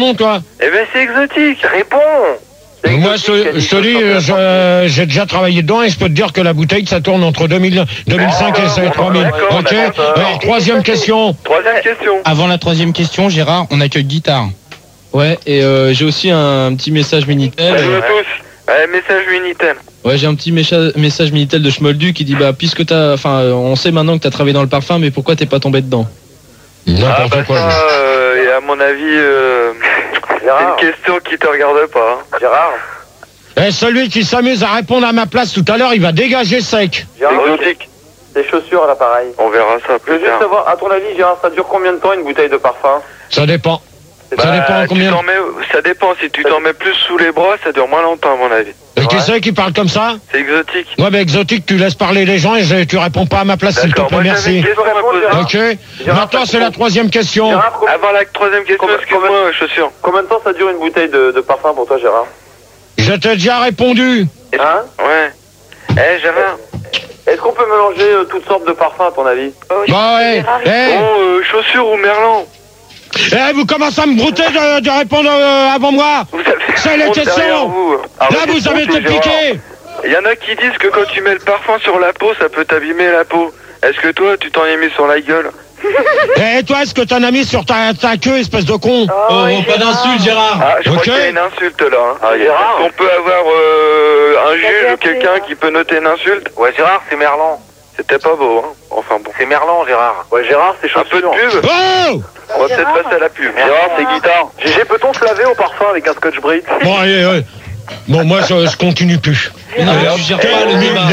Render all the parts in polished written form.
Bon, toi. Eh ben c'est exotique, réponds. Moi, je te dis, j'ai déjà travaillé dedans et je peux te dire que la bouteille, ça tourne entre 2005 et 3000. Ok. Alors, troisième question. Avant la troisième question, Gérard, on accueille Guitare. Ouais, et j'ai aussi un petit message Minitel. Salut à tous. Ouais, message Minitel. Ouais, j'ai un petit message Minitel de Schmoldu qui dit bah puisque on sait maintenant que t'as travaillé dans le parfum, mais pourquoi t'es pas tombé dedans? N'importe quoi. Et à mon avis, c'est une question qui te regarde pas. Hein. Gérard. Et celui qui s'amuse à répondre à ma place tout à l'heure, il va dégager sec. Exotique. Des chaussures à l'appareil. On verra ça Je plus veux juste tard. savoir, à ton avis, Gérard, ça dure combien de temps une bouteille de parfum? Ça dépend. Ça dépend combien. Ça dépend. Si tu t'en mets plus sous les bras, ça dure moins longtemps, à mon avis. Et qui c'est qui parle comme ça? C'est exotique. Ouais, mais exotique, tu laisses parler les gens et tu réponds pas à ma place, s'il te plaît, merci. Ok. Maintenant, c'est la troisième question. Avant la troisième question, excuse-moi, chaussures. Combien de temps ça dure une bouteille de parfum pour toi, Gérard? Je t'ai déjà répondu. Hein? Ouais. Eh, Gérard. Est-ce qu'on peut mélanger toutes sortes de parfums, à ton avis? Bah ouais. Chaussures ou Merlan? Vous commencez à me brouter de répondre avant moi. C'est les questions. Là, vous avez été piqué. Il y en a qui disent que quand tu mets le parfum sur la peau, ça peut t'abîmer la peau. Est-ce que toi, tu t'en es mis sur la gueule? Et toi, est-ce que t'en as mis sur ta queue, espèce de con? Oh, pas d'insulte, Gérard. Ah, je crois qu'il y a une insulte là. Hein. Gérard. On peut avoir un juge ou quelqu'un qui peut noter une insulte? Ouais, Gérard, c'est Merlan. C'était pas beau, hein. Enfin bon. C'est Merlan, Gérard. Ouais, Gérard, c'est Un peu de pub. Oh! On va peut-être passer à la pub. Gérard, c'est Guitare. GG, peut-on se laver au parfum avec un scotch Brite? Bon, allez, ouais. Bon, moi, je continue plus. Non, tu gères pas le débat.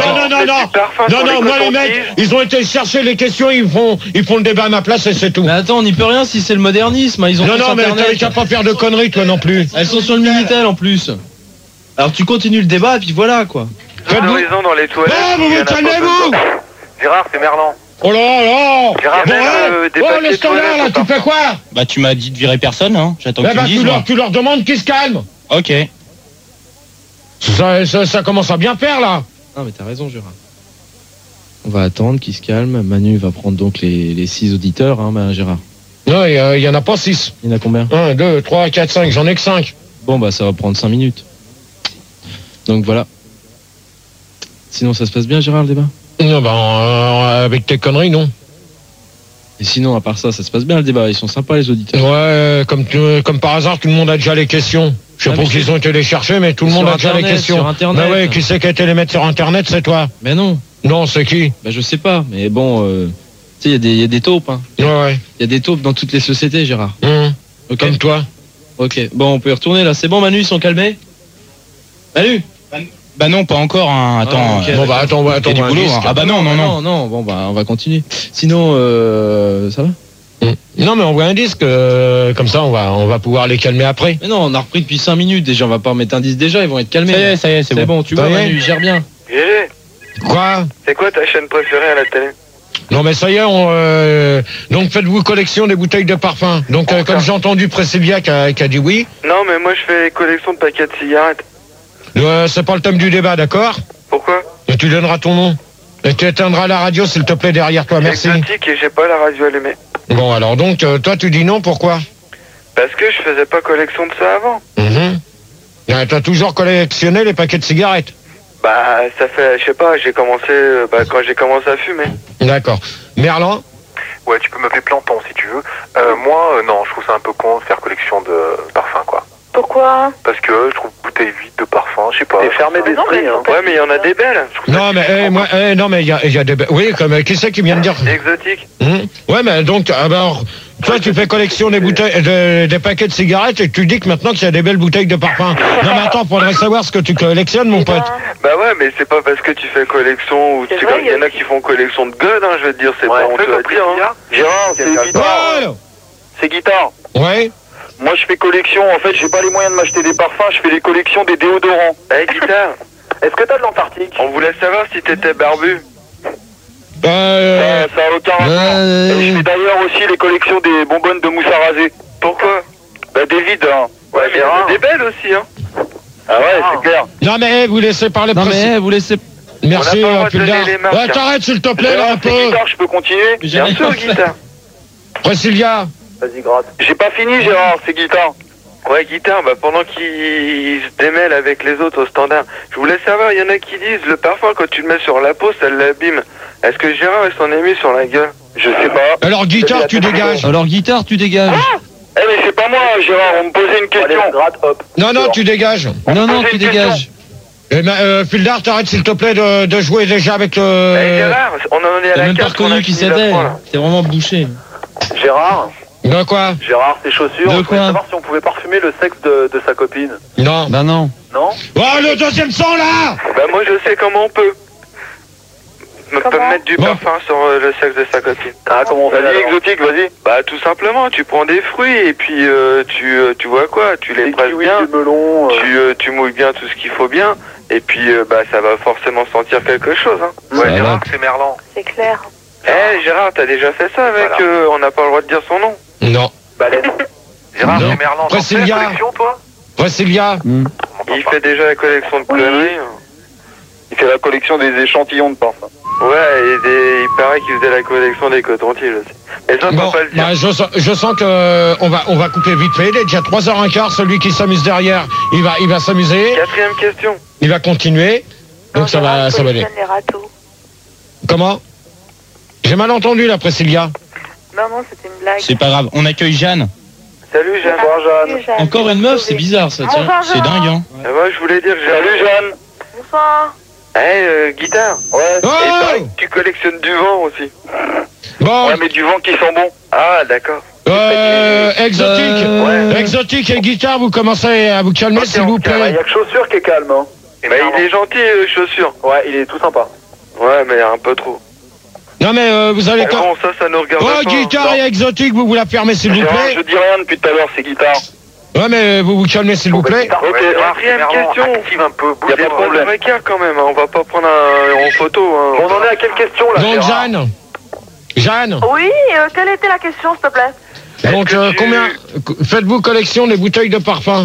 Non, moi, les mecs, ils ont été chercher les questions, ils font le débat à ma place et c'est tout. Mais attends, on n'y peut rien si c'est le modernisme. Ils ont Non, mais t'avais qu'à pas faire de conneries, toi non plus. Elles sont sur le Minitel en plus. Alors tu continues le débat et puis voilà quoi. Faites-vous dans les toilettes. Vous vous calmez-vous. Gérard, c'est Merlan. Oh là Gérard, bon, le standard, là, tu fais quoi? Bah tu m'as dit de virer personne, hein. J'attends que tu me dises. Tu leur demandes qu'ils se calment. Ok. Ça commence à bien faire, là. Non, mais t'as raison, Gérard. On va attendre qu'il se calme. Manu va prendre donc les 6 auditeurs, hein, Gérard. Non, il y en a pas 6. Il y en a combien? 1, 2, 3, 4, 5, j'en ai que 5. Bon, bah ça va prendre 5 minutes. Donc voilà. Sinon, ça se passe bien, Gérard, le débat? Non, avec tes conneries, non. Et sinon, à part ça se passe bien, le débat? Ils sont sympas, les auditeurs. Ouais, comme par hasard, tout le monde a déjà les questions. Je sais pas qu'ils ont été les chercher, mais tout le monde a déjà les questions. Sur Internet. Bah ouais, qui c'est qui a été les mettre sur Internet, c'est toi? Mais non. Non, c'est qui? Bah je sais pas, mais bon, tu sais, il y a des taupes, hein. Ouais. Il y a des taupes dans toutes les sociétés, Gérard. Okay. Comme toi. Ok, bon, on peut y retourner, là. C'est bon, Manu, ils sont calmés? Manu? Bah non, pas encore, hein. Attends. Okay, bon, bah attends, du boulot, hein. Ah bah non. Non, bon, bah on va continuer. Sinon, ça va? Non, mais on voit un disque, comme ça on va pouvoir les calmer après. Mais non, on a repris depuis 5 minutes déjà, on va pas remettre un disque déjà, ils vont être calmés. Ça y est, c'est bon. Tu vois, Manu, gère bien. GG. Quoi? C'est quoi ta chaîne préférée à la télé? Non, mais ça y est, donc faites-vous collection des bouteilles de parfum. Donc comme j'ai entendu Priscilla qui a dit oui. Non, mais moi je fais collection de paquets de cigarettes. C'est pas le thème du débat, d'accord? Pourquoi? Et tu donneras ton nom. Et tu éteindras la radio, s'il te plaît, derrière toi, merci. Exotique et j'ai pas la radio allumée. Bon, alors donc, toi tu dis non, pourquoi? Parce que je faisais pas collection de ça avant. T'as toujours collectionné les paquets de cigarettes? Bah, ça fait, je sais pas, j'ai commencé, quand j'ai commencé à fumer. D'accord. Merlan? Ouais, tu peux m'appeler Planton si tu veux. Moi, non, je trouve ça un peu con de faire collection de parfums, quoi. Pourquoi? Parce que je trouve bouteille vide de parfum, je sais pas. T'es fermé d'esprit, hein. Ouais, mais il y en a des belles. Non, mais il y a des... Oui, comme qui c'est qui vient de dire? Exotique. Ouais, mais donc, alors, toi, tu fais collection des bouteilles, des paquets de cigarettes et tu dis que maintenant qu'il y a des belles bouteilles de parfum. Non, mais attends, faudrait savoir ce que tu collectionnes, mon pote. Bah ouais, mais c'est pas parce que tu fais collection ou il y en a qui font collection de gueules, hein, je veux te dire, c'est pas honteux à dire, hein. Gérard, c'est Guitare. C'est Guitare. Ouais. Moi, je fais collection. En fait, j'ai pas les moyens de m'acheter des parfums. Je fais des collections des déodorants. Guitare. Est-ce que t'as de l'Antarctique? On voulait savoir si t'étais barbu. Ça a aucun rapport. Et je fais d'ailleurs aussi les collections des bonbonnes de mousse à raser. Pourquoi? Bah, des vides, hein. Ouais, mais il y en a des belles aussi, hein. Ah ouais, c'est clair. Non, mais vous laissez parler. Non, mais vous laissez... Merci, Puldar. Ouais, t'arrêtes, s'il te plaît, là, un peu. Guitare, je peux continuer? Bien sûr, Guitare. Priscilla. Vas-y, gratte. J'ai pas fini, Gérard, c'est Guitare. Ouais, Guitare, bah pendant qu'il se démêle avec les autres au standard, je voulais savoir, il y en a qui disent le parfum quand tu le mets sur la peau, ça l'abîme. Est-ce que Gérard il s'en est mis sur la gueule? Je sais pas. Alors Guitare, tu dégages. Alors guitare, tu dégages. Eh mais c'est pas moi, Gérard, on me posait une question. Non, non, tu dégages. Non, tu dégages. Eh ben, Fildar, t'arrêtes s'il te plaît de jouer déjà avec le... Gérard, on en est à T'as la même pas carte qu'on a reconnu qui fini la c'était. fois, là. T'es vraiment bouché. Gérard, De quoi? Gérard, ses chaussures, De on voulait quoi savoir si on pouvait parfumer le sexe de sa copine. Non. Bah non. Non? Oh, le deuxième sang, là! Bah moi je sais comment on peut. On peut mettre du Bon. parfum sur le sexe de sa copine. Ah, comment on fait? Vas-y, exotique, vas-y. Bah tout simplement, tu prends des fruits et puis tu vois quoi, tu les presses bien, du melon. tu mouilles bien tout ce qu'il faut bien et puis bah ça va forcément sentir quelque chose. Hein. Ça va. Gérard, c'est Merlan. C'est clair. Eh Gérard, t'as déjà fait ça avec Voilà. on n'a pas le droit de dire son nom. Non. Baleine. Gérard, Non. c'est Merlan. Priscilla. T'en fais la collection, toi? Priscilla. Il fait déjà la collection de conneries. Il fait la collection des échantillons de parfum. Ouais, il paraît qu'il faisait la collection des cotons-tiges aussi. Mais ça, on Bon, peut pas le dire. bah, je sens que on va couper vite fait. Il est déjà 3h15. Celui qui s'amuse derrière, il va s'amuser. Quatrième question. Il va continuer. Donc ça va aller. Les râteaux. Comment? J'ai mal entendu là, Priscilla. Non, c'était une blague. C'est pas grave, on accueille Jeanne. Salut Jeanne. Salut, Jeanne. Encore une meuf, c'est bizarre ça, tiens. Bonsoir, C'est Gérard. dingue, hein. Moi je voulais dire que Salut, Jeanne. Bonsoir. Guitare. Ouais. Oh Et pareil que tu collectionnes du vent aussi. Bon, Ouais, mais du vent qui sent bon. Ah d'accord. exotique. Ouais. Exotique et guitare, vous commencez à vous calmer, Ok, s'il vous Il y plaît. a que chaussures qui est calme, hein. Bah il est gentil, chaussures. Ouais, il est tout sympa. Ouais, mais un peu trop. Non mais vous allez... Mais bon, ça nous regarde Oh, pas. guitare et exotique, vous la fermez, s'il vous Gérard, plaît. je dis rien depuis tout à l'heure, c'est guitare. Ouais, mais vous vous calmez, s'il vous plaît. Ok, quatrième question. Active un peu, Il y a pas de problème quand même, hein. On va pas prendre en photo. Hein. On en est à quelle question là, Donc Gérard? Jeanne, Oui, quelle était la question, s'il te plaît? donc que tu- combien faites-vous collection des bouteilles de parfum?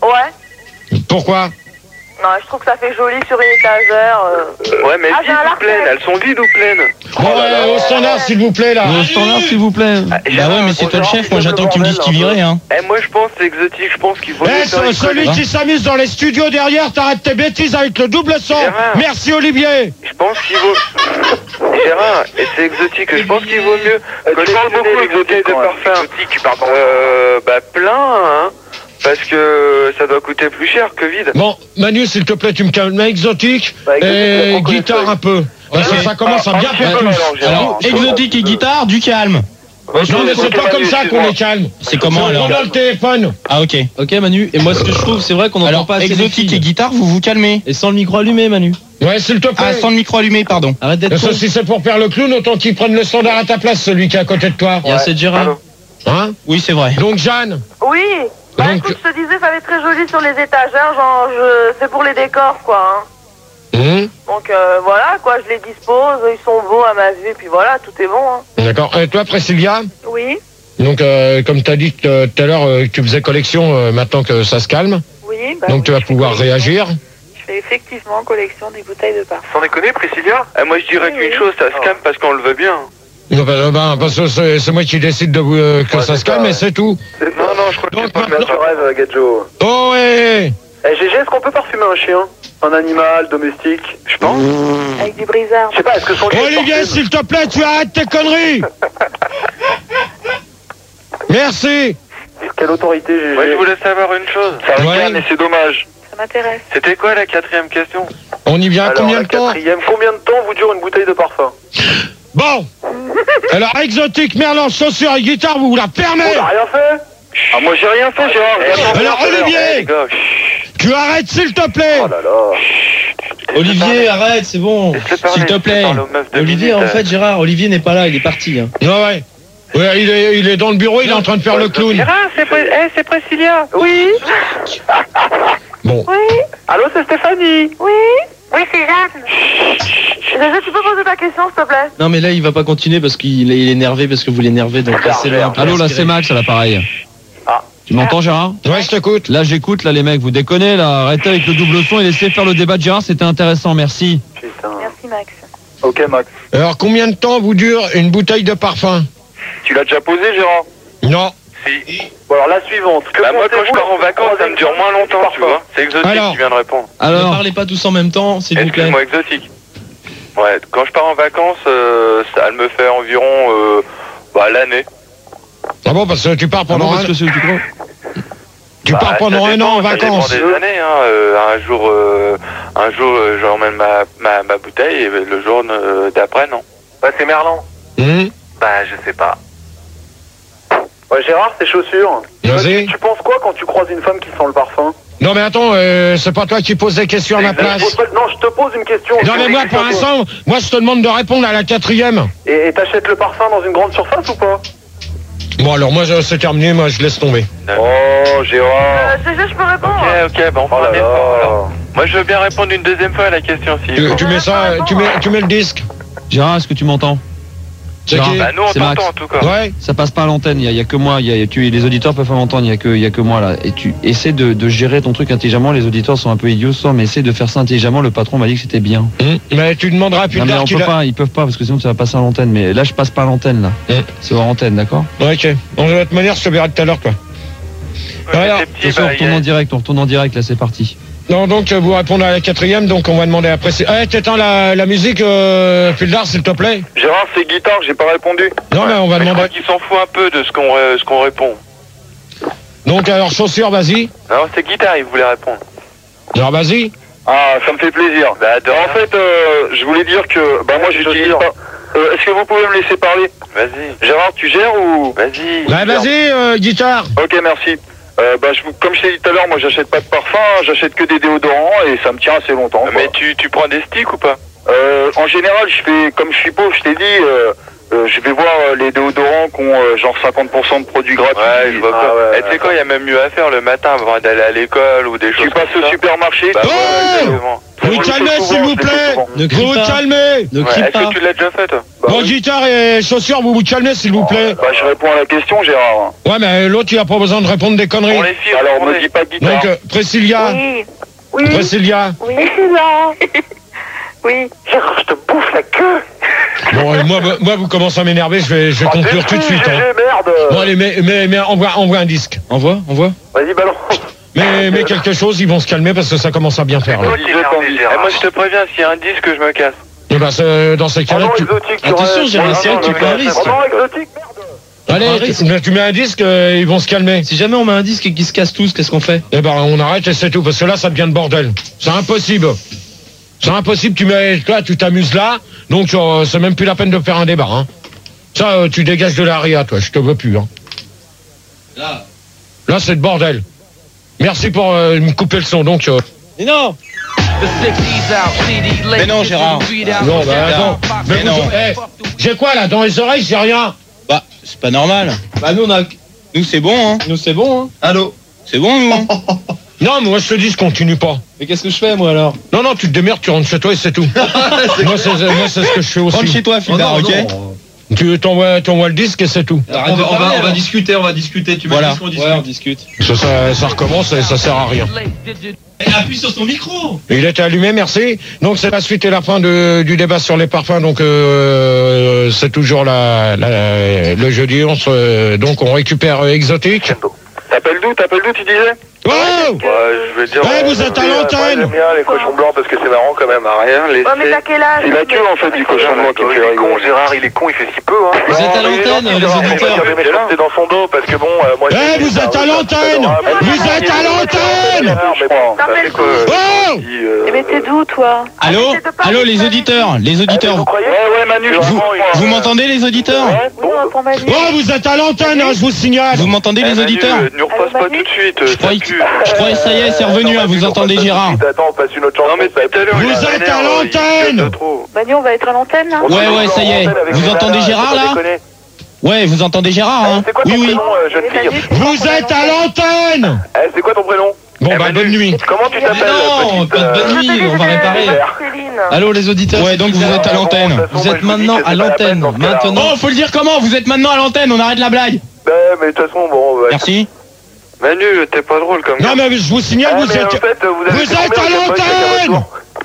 Ouais. Pourquoi? Non, je trouve que ça fait joli sur une étagère. Ouais, mais Ah, j'ai vides un ou larcin. pleines? Elles sont vides ou pleines? Bon, au standard, s'il vous plaît, là. Au standard, s'il vous plaît. Bah ouais, mais c'est toi le chef, moi j'attends que tu me dises qui virait, hein. Moi je pense c'est exotique, je pense qu'il faut mieux Eh, faire une celui collection. qui s'amuse dans les studios derrière, t'arrêtes tes bêtises avec le double son. Gérard. Merci, Olivier. Je pense qu'il vaut... Gérard, et c'est exotique, je pense qu'il vaut mieux Tu parles beaucoup les bouteilles de exotique, ouais. parfum. Exotique, pardon. Bah plein, hein. Parce que ça doit coûter plus cher que vide. Bon, Manu, s'il te plaît, tu me calmes. Exotique Bah, exotique, et on connaît guitare ça. un peu. Parce que Ok. ça commence à bien faire alors, tous. Gérard. Alors, exotique et guitare, du calme. Non, mais c'est pas comme ça qu'on est calme. C'est comment On alors? prend dans le téléphone. Ah ok. Ok Manu, et moi ce que je trouve, c'est vrai qu'on n'entend Alors, pas assez les exotique filles. et guitare, vous vous calmez. Et sans le micro allumé Manu. Ouais, s'il te Ah, plaît. sans le micro allumé, pardon. Arrête d'être Ça, con. si c'est pour faire le clown, autant qu'il prenne le standard à ta place, celui qui est à côté de toi. Il y a assez de Gérard. Allô. Hein? Oui, c'est vrai. Donc, Jeanne. Oui. Bah Donc- écoute, je te disais, ça va être très joli sur les étagères, genre, c'est pour les décors, quoi. Hein. Donc voilà, quoi, je les dispose, ils sont beaux à ma vue, puis voilà, tout est bon. Hein. D'accord. Et toi, Priscilla? Oui, Donc, comme tu as dit tout à l'heure, tu faisais collection maintenant que ça se calme. oui. Bah, Donc, oui, tu vas je fais pouvoir collection. réagir. Je fais effectivement collection des bouteilles de parfum. Sans déconner, Priscilla? Moi je dirais Oui, qu'une chose, ça se calme parce qu'on le veut bien. Non, parce que c'est moi qui décide que Ouais, ça c'est se calme, ça, et c'est tout. Non, je crois que Donc, c'est pas le maintenant- même. Je rêve, Gadjo. Oh, ouais. Eh, GG, est-ce qu'on peut parfumer un chien? Un animal domestique? Je pense. Avec du brisard. Je sais pas, est-ce que son chien Olivier, parfume? s'il te plaît, tu arrêtes tes conneries. Merci. Quelle autorité, GG? Moi je voulais savoir une chose. Ça Ouais. ricane et c'est dommage. Ça m'intéresse. C'était quoi la quatrième question? On y vient à Alors, combien la de temps? quatrième, combien de temps vous dure une bouteille de parfum? Bon. Alors, exotique, merlan, chaussures et guitare, vous la On fermez. n'a rien fait? Ah, moi j'ai rien fait, Gérard. Alors, Olivier, Les gars, tu arrêtes, s'il te plaît. Oh là là. Olivier, arrête, c'est bon. Laisse-le parler, S'il te laisse-le plaît. parler aux meufs de Olivier, minutes, en fait, Gérard, Olivier n'est pas là, il est parti. Hein. Ouais. Ouais, il est dans le bureau, il est en train de faire le clown. Gérard, c'est Priscilla. Oui, Bon. oui, Allô, c'est Stéphanie. oui. Oui, c'est Jeanne. Déjà, tu peux poser ta question, s'il te plaît? Non, mais là, il va pas continuer parce qu'il est énervé, parce que vous l'énervez, donc laissez-le un peu Allô, là, respirer. c'est Max à l'appareil. Ah. Tu m'entends, Gérard? Ouais, je t'écoute. Là, j'écoute, là, les mecs, vous déconnez, là. Arrêtez avec le double son et laissez faire le débat de Gérard, c'était intéressant, merci. Putain. Merci, Max. Ok, Max. Alors, combien de temps vous dure une bouteille de parfum? Tu l'as déjà posé, Gérard? Non. Si. Bon, alors la suivante. Bah moi quand je pars en vacances, ça me dure moins longtemps, tu vois. C'est Exotique Alors. qui vient de répondre. Ne Alors, parlez pas tous en même temps, s'il vous plaît. Excuse-moi, Exotique. Ouais, quand je pars en vacances, ça me fait environ l'année. Ah bon, parce que tu pars pendant parce que c'est tu crois tu pars pendant un an en vacances. Ça dépend des années, hein. Un jour, j'emmène ma bouteille et le jour d'après, non. Bah, c'est Merlan. Bah, je sais pas. Ouais, Gérard, tes chaussures. Vas-y. Tu penses quoi quand tu croises une femme qui sent le parfum? Non mais attends, c'est pas toi qui poses des questions à ma place. Non, je te pose une question. Non mais moi pour l'instant, moi je te demande de répondre à la 4e. Et t'achètes le parfum dans une grande surface ou pas? Bon alors moi c'est terminé, moi je laisse tomber. Oh, Gérard. CG, je peux répondre? Ok, bah on fera un effort alors. Moi je veux bien répondre une deuxième fois à la question si. Tu mets ça, tu mets le disque. Gérard, est-ce que tu m'entends? C'est qui? Bah nous on C'est t'entend Max. en tout cas. Ouais. Ça passe pas à l'antenne, il y a que moi, les auditeurs peuvent pas m'entendre, il y a que moi là. Et tu essaies de gérer ton truc intelligemment, les auditeurs sont un peu idiots ce soir, mais essaie de faire ça intelligemment, le patron m'a dit que c'était bien. Mais tu demanderas plus Non mais tard on qu'il peut pas, ils peuvent pas parce que sinon ça va passer à l'antenne, mais là je passe pas à l'antenne là. C'est hors antenne, d'accord? Ok. Bon, de toute manière, je te verrai tout à l'heure quoi. Alors, C'est petit, On bah, retourne en direct là, c'est parti. non, donc vous répondez à la 4e, donc on va demander après. T'éteins la musique, Puldar, s'il te plaît. Gérard, c'est guitare, j'ai pas répondu. Non mais on va je demander. crois qu'il s'en fout un peu de ce qu'on répond. Donc alors chaussures, vas-y. Non, c'est guitare, il voulait répondre. Alors vas-y. Ah, ça me fait plaisir. Bah, de rien. En fait, je voulais dire que, bah moi j'utilise pas. Est-ce que vous pouvez me laisser parler? Vas-y. Gérard, tu gères ou? Vas-y. Bah vas-y, guitare. Ok, merci. Comme je t'ai dit tout à l'heure, moi j'achète pas de parfum, j'achète que des déodorants et ça me tient assez longtemps. Mais tu prends des sticks ou pas? En général, comme je suis pauvre, je t'ai dit, je vais voir les déodorants qui ont genre 50% de produits gratuits. Ouais, je vois pas. Et tu sais quoi, il y a même mieux à faire le matin avant d'aller à l'école ou des choses Tu passes comme au ça. supermarché. Bah, Oh ouais, exactement. Vous vous calmez s'il vous plaît. Ne Vous crie vous pas. calmez. Ne Ouais, crie est-ce pas. que tu l'as déjà fait, toi? Bon, guitare et chaussures, vous vous calmez s'il vous plaît. Bah, je réponds à la question, Gérard. Ouais, mais l'autre, il a pas besoin de répondre des conneries. Bon, les filles, Alors, répondez. me dis pas guitare. Donc, Priscilla. Oui. Oui. Priscilla. Oui. Oui. Gérard, je te bouffe la queue. Bon, moi, vous commencez à m'énerver, je vais conclure tout de suite. Hein. Merde. Bon, allez, mais envoie un disque. Envoie. Vas-y, balance. Mais quelque chose, ils vont se calmer parce que ça commence à bien faire. Là. Eh, moi, je te préviens, s'il y a un disque, je me casse. Et bah, dans ces cas-là, tu... Attention, Gérard, c'est vrai que tu prends un risque. Vraiment exotique, merde. Allez, tu mets un disque, ils vont se calmer. Si jamais on met un disque et qu'ils se cassent tous, qu'est-ce qu'on fait? Eh ben, on arrête et c'est tout, parce que là, ça devient le bordel. C'est impossible. C'est impossible, tu t'amuses là, donc c'est même plus la peine de faire un débat. Hein. Ça, tu dégages de l'aria, toi, je te veux plus. Hein. Là, c'est le bordel. Merci pour me couper le son, donc... Mais non! Mais non, Gérard. Non, bah attends. Mais non. J'ai quoi, là, dans les oreilles, j'ai rien. Bah, c'est pas normal. Bah Nous, c'est bon, hein. nous c'est bon, hein. Allô? C'est bon, nous, hein. Non, mais moi, je te dis, je continue pas. Mais qu'est-ce que je fais moi alors? Non, tu te démerdes, tu rentres chez toi et c'est tout. moi, c'est ce que je fais aussi. Rentre chez toi, Fildar, ok? Tu t'envoies le disque et c'est tout. On va discuter, tu Voilà. On discute. Ça recommence et ça sert à rien. Appuie sur ton micro. Il était allumé, merci. Donc c'est la suite et la fin du débat sur les parfums. Donc c'est toujours le jeudi. Donc on récupère Exotique. T'appelles d'où, tu disais? Oh je vais dire. Ouais, vous êtes à l'antenne. J'aime bien les cochons blancs parce que c'est marrant quand même. Rien, laissez. Ouais, mais t'as quel âge? C'est la queue en fait du cochon blanc qui me fait rigoler. Gérard, il est con, il fait si peu, hein. Vous êtes à l'antenne, les auditeurs. C'est dans son dos parce que bon, moi. Eh, vous êtes à l'antenne. Vous êtes à l'antenne. T'appelles d'où? Oh Mais t'es d'où, toi? Allô, les auditeurs. Ouais, Manu, Vous m'entendez, les auditeurs? Oui, on entend Manu. Oh, vous êtes à l'antenne, hein, je vous signale. Vous m'entendez, les auditeurs? Ne repasse pas tout de suite. Je croyais ça y est, c'est revenu, hein, vous entendez Gérard? Attends, on passe une autre chanson. Non, mais tout à l'heure. Vous êtes à l'antenne. Manu, on va être à l'antenne, là? Ouais, ça y est. Vous entendez Gérard, là? Ouais, vous entendez Gérard, hein? C'est quoi ton Oui. prénom, jeune fille? Vous êtes à l'antenne. C'est quoi ton prénom? Bon, bah, bonne nuit. Comment tu t'appelles? Non, pas de bonne nuit, on va réparer. Céline. Allô les auditeurs. Ouais, donc vous êtes à l'antenne. Vous êtes maintenant à l'antenne. Maintenant. Oh, faut le dire comment? Vous êtes maintenant à l'antenne, on arrête la blague. Mais de toute façon, bon. Merci. Manu, t'es pas drôle comme Non, mais je vous signale, vous êtes... Vous êtes à l'antenne.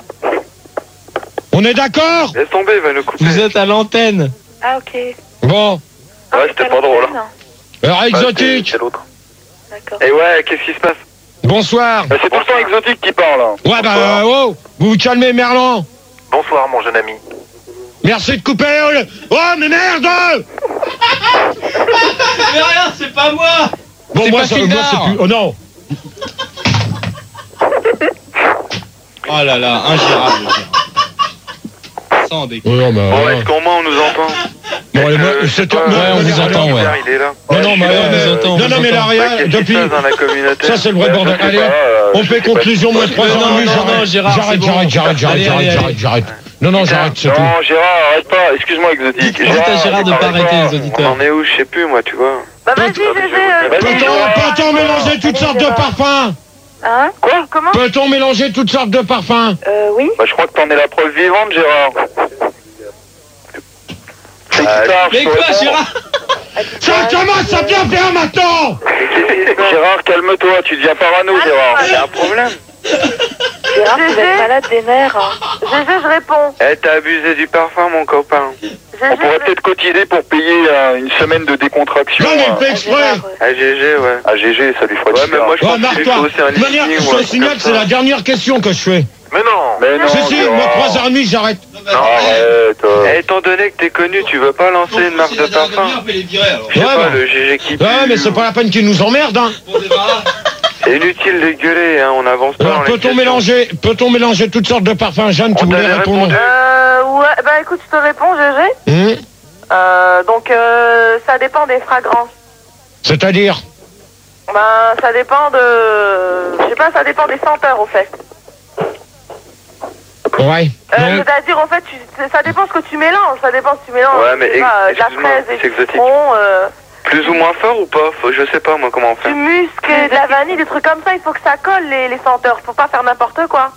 On est d'accord? Laisse tomber, il va nous couper. Vous êtes à l'antenne. Ah, ok. Bon. Ouais, c'était pas drôle. Alors, exotique. C'est l'autre. D'accord. Et ouais, qu'est-ce qui se passe? Bonsoir. C'est tout le temps exotique qui parle. Hein. Ouais, bah, oh, vous vous calmez, Merlan. Bonsoir, mon jeune ami. Merci de couper le... Oh, mais merde! Mais rien, c'est pas moi. Bon, C'est moi, pas c'est Fildar. plus... Oh, non. Oh là là, ingérable. Sans bec. Oh, non, mais... Bon, est-ce qu'au moins on nous entend? Bon, allez, moi, c'est toi... Ouais, on vous entend, ouais. Il est là. Non, non, mais... on nous entend, on non, non, vous mais entend. l'aria, Qu'est-ce qui se depuis... passe dans la communauté? Ça, c'est le vrai bordel. Allez, on fait conclusion, moi, 3 ans, non, non, Gérard, c'est bon. j'arrête. Non, non, j'arrête, c'est tout. Non, Gérard, arrête pas. Excuse-moi, exotique. Dites à Gérard de pas arrêter les On auditeurs. en est où? Je sais plus, moi, tu vois. Bah vas-y, GG. Peut-on mélanger toutes sortes de parfums? Hein? Quoi? Comment? Peut-on mélanger toutes sortes de parfums? Oui. Bah, je crois que t'en es la preuve vivante, Gérard. C'est tard, Mais quoi, Gérard? Ça commence à bien faire maintenant! Gérard, calme-toi, tu deviens parano, Gérard. Il y a un problème. Gérard, vous êtes malade des nerfs. GG, je réponds. Eh, t'as abusé du parfum, mon copain. On pourrait peut-être cotiser pour payer une semaine de décontraction. Non, mais fait exprès! Ah, GG, ouais. Ah, GG, ça lui fera Ouais, mais moi, je Oh, pense qu'il lui marre-toi! faut aussi un De manière, lifting je ou un te truc signale comme que c'est ça. la dernière question que je fais. Mais non. Mais non, Si, si, Gérard. moi, 3h30, j'arrête. Arrête. Eh, étant donné que t'es connu, tu veux pas lancer une marque de parfum? Je sais Ouais, pas, bah. le GG qui pue. Ouais, mais c'est pas la peine qu'ils nous emmerdent, hein. C'est inutile de gueuler, hein, on avance pas dans Alors, les questions. peut-on mélanger toutes sortes de parfums? Jeanne, tu On voulais t'avait répondre? Ouais, bah écoute, je te réponds, GG. Donc, ça dépend des fragrances. C'est-à-dire? Ben, ça dépend de... Je sais pas, ça dépend des senteurs, au fait. Ouais. C'est-à-dire, en fait, ça dépend ce que tu mélanges. Ça dépend si tu mélanges Ouais, mais je sais pas, de la excuse-moi, fraise et c'est du exotique. citron, Plus ou moins fort ou pas? Je sais pas, moi, comment on fait. du musc, de la vanille, des trucs comme ça. Il faut que ça colle, les senteurs. Faut pas faire n'importe quoi.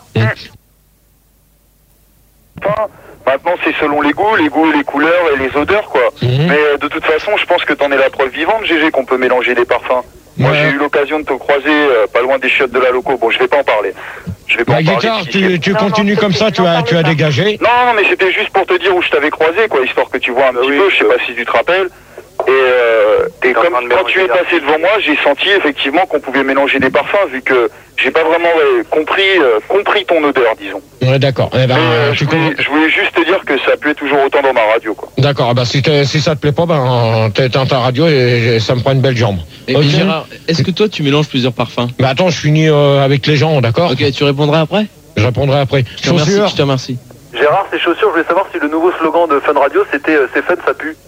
Maintenant, c'est selon les goûts, les couleurs et les odeurs, quoi. Mais de toute façon, je pense que t'en es la preuve vivante, GG, qu'on peut mélanger des parfums. Moi, j'ai eu l'occasion de te croiser pas loin des chiottes de la loco. Bon, je vais pas en parler. Je vais pas La en parler. guitare, tu continues comme ça, tu as dégagé. Non, non, mais c'était juste pour te dire où je t'avais croisé, quoi, histoire que tu vois un petit peu, je sais pas si tu te rappelles. Et comme quand tu es passé devant moi, j'ai senti effectivement qu'on pouvait mélanger des parfums, vu que j'ai pas vraiment compris ton odeur, disons. Ouais, d'accord. Eh ben, Je voulais juste te dire que ça plaît toujours autant dans ma radio, quoi. D'accord, bah si ça te plaît pas, ben t'éteins ta radio et ça me prend une belle jambe. Et Ok. Gérard, est-ce que toi tu mélanges plusieurs parfums? Bah attends, je finis avec les gens, d'accord? Ok, tu répondras après? Je répondrai après. Je te remercie, Chaussures. je te remercie. Gérard, ces chaussures, je voulais savoir si le nouveau slogan de Fun Radio c'était c'est fun, ça pue.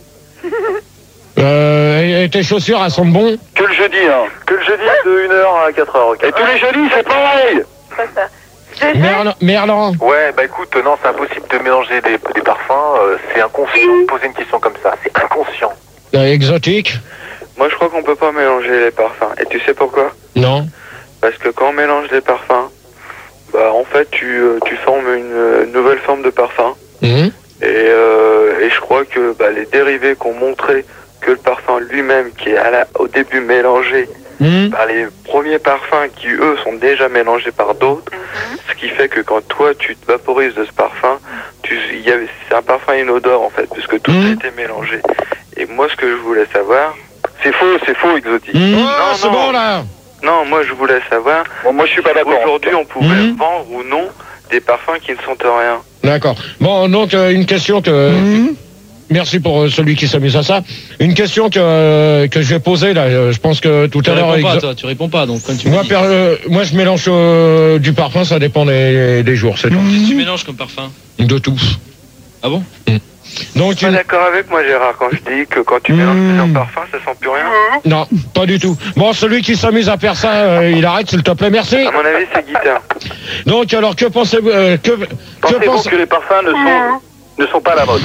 Et tes chaussures, elles sont bon? Que le jeudi, hein. Que le jeudi de 1h à 4h, ok. Et tous les jeudis, c'est pareil. Merlan. Ouais, bah écoute, non, c'est impossible de mélanger des parfums, c'est inconscient de poser une question comme ça, c'est inconscient. Exotique? Moi, je crois qu'on peut pas mélanger les parfums. Et tu sais pourquoi? Non. Parce que quand on mélange les parfums, bah en fait, tu formes une nouvelle forme de parfum. Et je crois que les dérivés qui ont montré que le parfum lui-même, qui est au début mélangé par les premiers parfums qui, eux, sont déjà mélangés par d'autres, ce qui fait que quand toi, tu te vaporises de ce parfum, c'est un parfum et une odeur, en fait, puisque tout a été mélangé. Et moi, ce que je voulais savoir... C'est faux, exotique. Non, c'est bon, là. Non, moi, je voulais savoir... Bon, moi, je suis pas d'accord. Aujourd'hui, on pouvait vendre ou non des parfums qui ne sentent rien. D'accord. Bon, donc, une question que... Merci pour celui qui s'amuse à ça. Une question que je vais poser, là. Je pense que tout à l'heure... Tu réponds pas, donc quand tu Moi, moi, je mélange du parfum, ça dépend des jours, c'est tout. Qu'est-ce que tu mélanges comme parfum? De tout. Ah bon? Donc, Tu es pas d'accord avec moi, Gérard, quand je dis que quand tu mélanges plusieurs parfums, ça sent plus rien? Non, pas du tout. Bon, celui qui s'amuse à faire ça, il arrête, s'il te plaît, merci. À mon avis, c'est guitare. Donc, alors, que pensez-vous Pensez-vous que les parfums ne sont pas à la mode?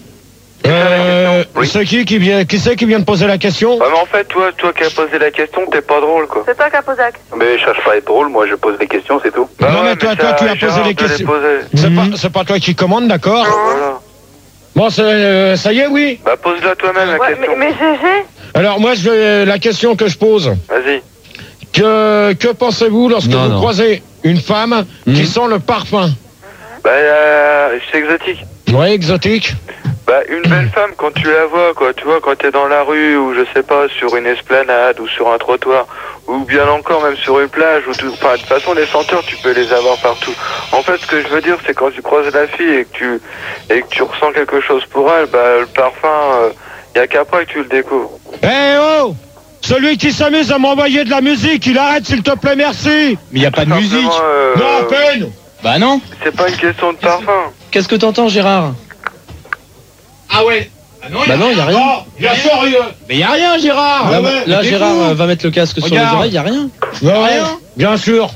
C'est qui vient de poser la question? Ouais, mais en fait, toi qui as posé la question, t'es pas drôle, quoi. C'est toi qui as posé la question. Mais je cherche pas à être drôle, moi je pose des questions, c'est tout. Non, mais toi, tu as posé les questions. C'est pas toi qui commande, d'accord? Voilà. Bon, ça y est, oui. Bah, pose-la toi-même, la question. Mais GG, Alors, moi, la question que je pose. Vas-y. Que pensez-vous lorsque vous croisez une femme qui sent le parfum? Bah, c'est exotique. Ouais, exotique. Bah, une belle femme, quand tu la vois, quoi, tu vois, quand t'es dans la rue, ou je sais pas, sur une esplanade, ou sur un trottoir, ou bien encore même sur une plage, ou tout, enfin, de toute façon, les senteurs, tu peux les avoir partout. En fait, ce que je veux dire, c'est quand tu croises la fille et que tu ressens quelque chose pour elle, bah, le parfum, y a qu'après que tu le découvres. Eh oh! Celui qui s'amuse à m'envoyer de la musique, il arrête s'il te plaît, merci! Mais y a pas de musique. Non, à peine! Bah non. C'est pas une question de parfum. Qu'est-ce que t'entends, Gérard? Ah ouais! Bah non, y a rien. Non, bien sûr, Mais y a rien, Gérard. Là, Gérard va mettre le casque sur les oreilles, y a rien. Ouais, bien sûr.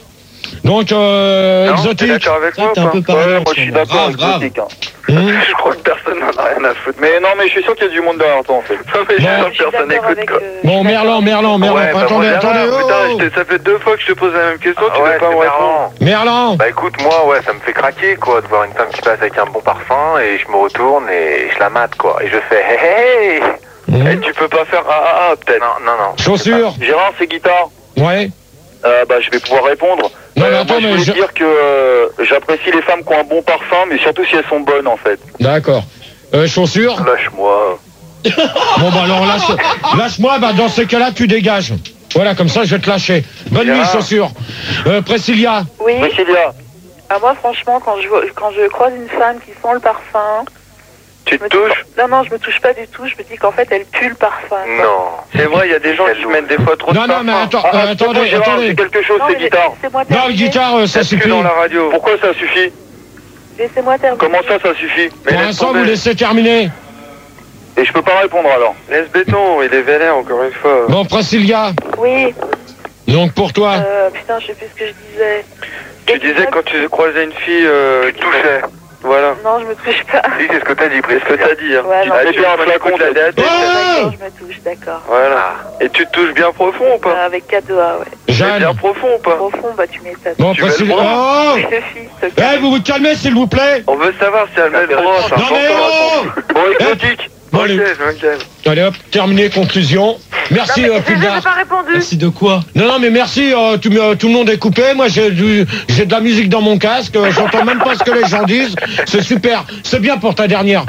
Donc, Exotique. T'es d'accord avec moi T'es un peu Ouais, moi je suis d'accord avec grave. Exotique. Je crois que personne n'en a rien à foutre. Mais non, mais je suis sûr qu'il y a du monde derrière toi en fait. Non, mais je suis sûr que personne n'écoute quoi. Bon, Merlan. Ouais, bah, Attendez, putain, ça fait 2 fois que je te pose la même question, tu veux pas me répondre. Merlan. Bah écoute, moi, ouais, ça me fait craquer, quoi, de voir une femme qui passe avec un bon parfum, et je me retourne et je la mate, quoi. Et je fais hey hey. Et tu peux pas faire peut-être. Non. Chaussures. Gérard, c'est guitare. Ouais. Bah je vais pouvoir répondre. Non, mais attends, moi, je voulais dire que j'apprécie les femmes qui ont un bon parfum, mais surtout si elles sont bonnes en fait. D'accord. Chaussures. Lâche-moi. Bon, bah alors, lâche-moi, bah dans ces cas-là, tu dégages. Voilà, comme ça, je vais te lâcher. Bonne nuit, chaussures. Priscilla. Oui. Priscilla. Ah, moi, franchement, quand je croise une femme qui sent le parfum... Tu te touches? Non, je me touche pas du tout. Je me dis qu'en fait, elle pue le parfum. Quoi. Non. C'est vrai, il y a des gens qui mettent des fois trop de parfum. Non, mais attendez. C'est quelque chose, Non, c'est mais guitare. laissez-moi Non, terminer. guitare, ça Est-ce que suffit. dans la radio? Pourquoi ça suffit? Laissez-moi terminer. Comment ça suffit? Pour l'instant, vous laissez terminer. Et je peux pas répondre alors. Laisse béton, il est vénère encore une fois. Bon, Priscilla. Oui. Donc, pour toi. Putain, je sais plus ce que je disais. Tu disais quand tu croisais une fille, tu touchais. Voilà. Non, je me touche pas. Si, c'est ce que t'as dit, C'est ce que t'as dit, hein. Ouais, non. Tu un flacon de la tête. D'accord, je me touche, d'accord. Voilà. Et tu te touches bien profond ou pas? Avec 4 doigts, ouais. Mais bien Jeanne. profond ou pas? Profond, bah tu m'étonnes. Bon, Tu mets le Priscilla. bras. Oh! Eh, vous vous calmez, s'il vous plaît. On veut savoir si elle met le bras, c'est Non, mais important. oh! Bon, Exotique. Bon, Ok, allez. je me calme. Allez hop, terminé, conclusion. Merci, J'ai Fulgar. pas répondu. Merci de quoi? Non, mais merci, tout le monde est coupé. Moi, j'ai de la musique dans mon casque. J'entends même pas ce que les gens disent. C'est super. C'est bien pour ta dernière.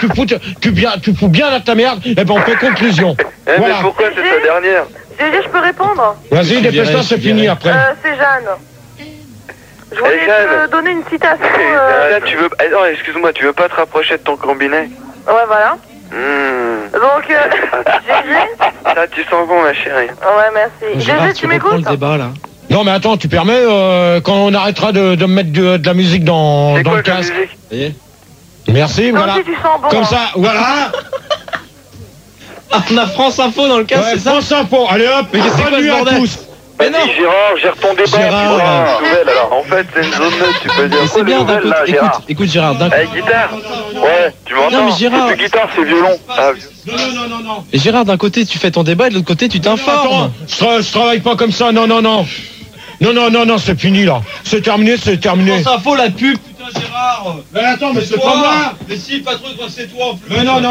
Tu fous bien à ta merde. Et ben, on fait conclusion. Eh, Voilà. mais pourquoi c'est ta dernière? Je peux répondre? Vas-y, dépêche-toi, c'est fini après. C'est Jeanne. Je voulais Jeanne. te donner une citation. Là, tu veux... Non, excuse-moi, tu veux pas te rapprocher de ton combiné? Ouais, voilà. Donc, GG. Là, tu sens bon, ma chérie. Ouais, merci. GG, tu m'écoutes? le débat là. Non, mais attends, tu permets, quand on arrêtera de me mettre de la musique dans C'est quoi le ta casque. musique? Merci, Non, voilà. si tu sens bon. Comme hein. ça, voilà. Ah, on a France Info dans le casque, Ouais, c'est ça? France Info. Allez hop, Mais qu'est-ce que c'est bonne quoi, ce nuit à bordel? tous. Mais non. Vas-y, Gérard, gère ton débat. Gérard, putain. Nouvelle alors. En fait, c'est une zone neutre, tu peux dire. Mais c'est bien d'un nouvelle, là, côté. Gérard. Écoute, Gérard, d'un Eh, guitare. Ouais, tu m'entends? Non, mais Gérard. C'est plus guitare, c'est violon. Ah, Non. Et Gérard, d'un côté, tu fais ton débat et de l'autre côté, tu t'informes. Attends, je travaille pas comme ça, non, c'est fini là. C'est terminé. France Info, la pub, putain, Gérard. Mais attends, mais c'est pas moi. Mais si, pas trop, c'est toi en plus. Mais non.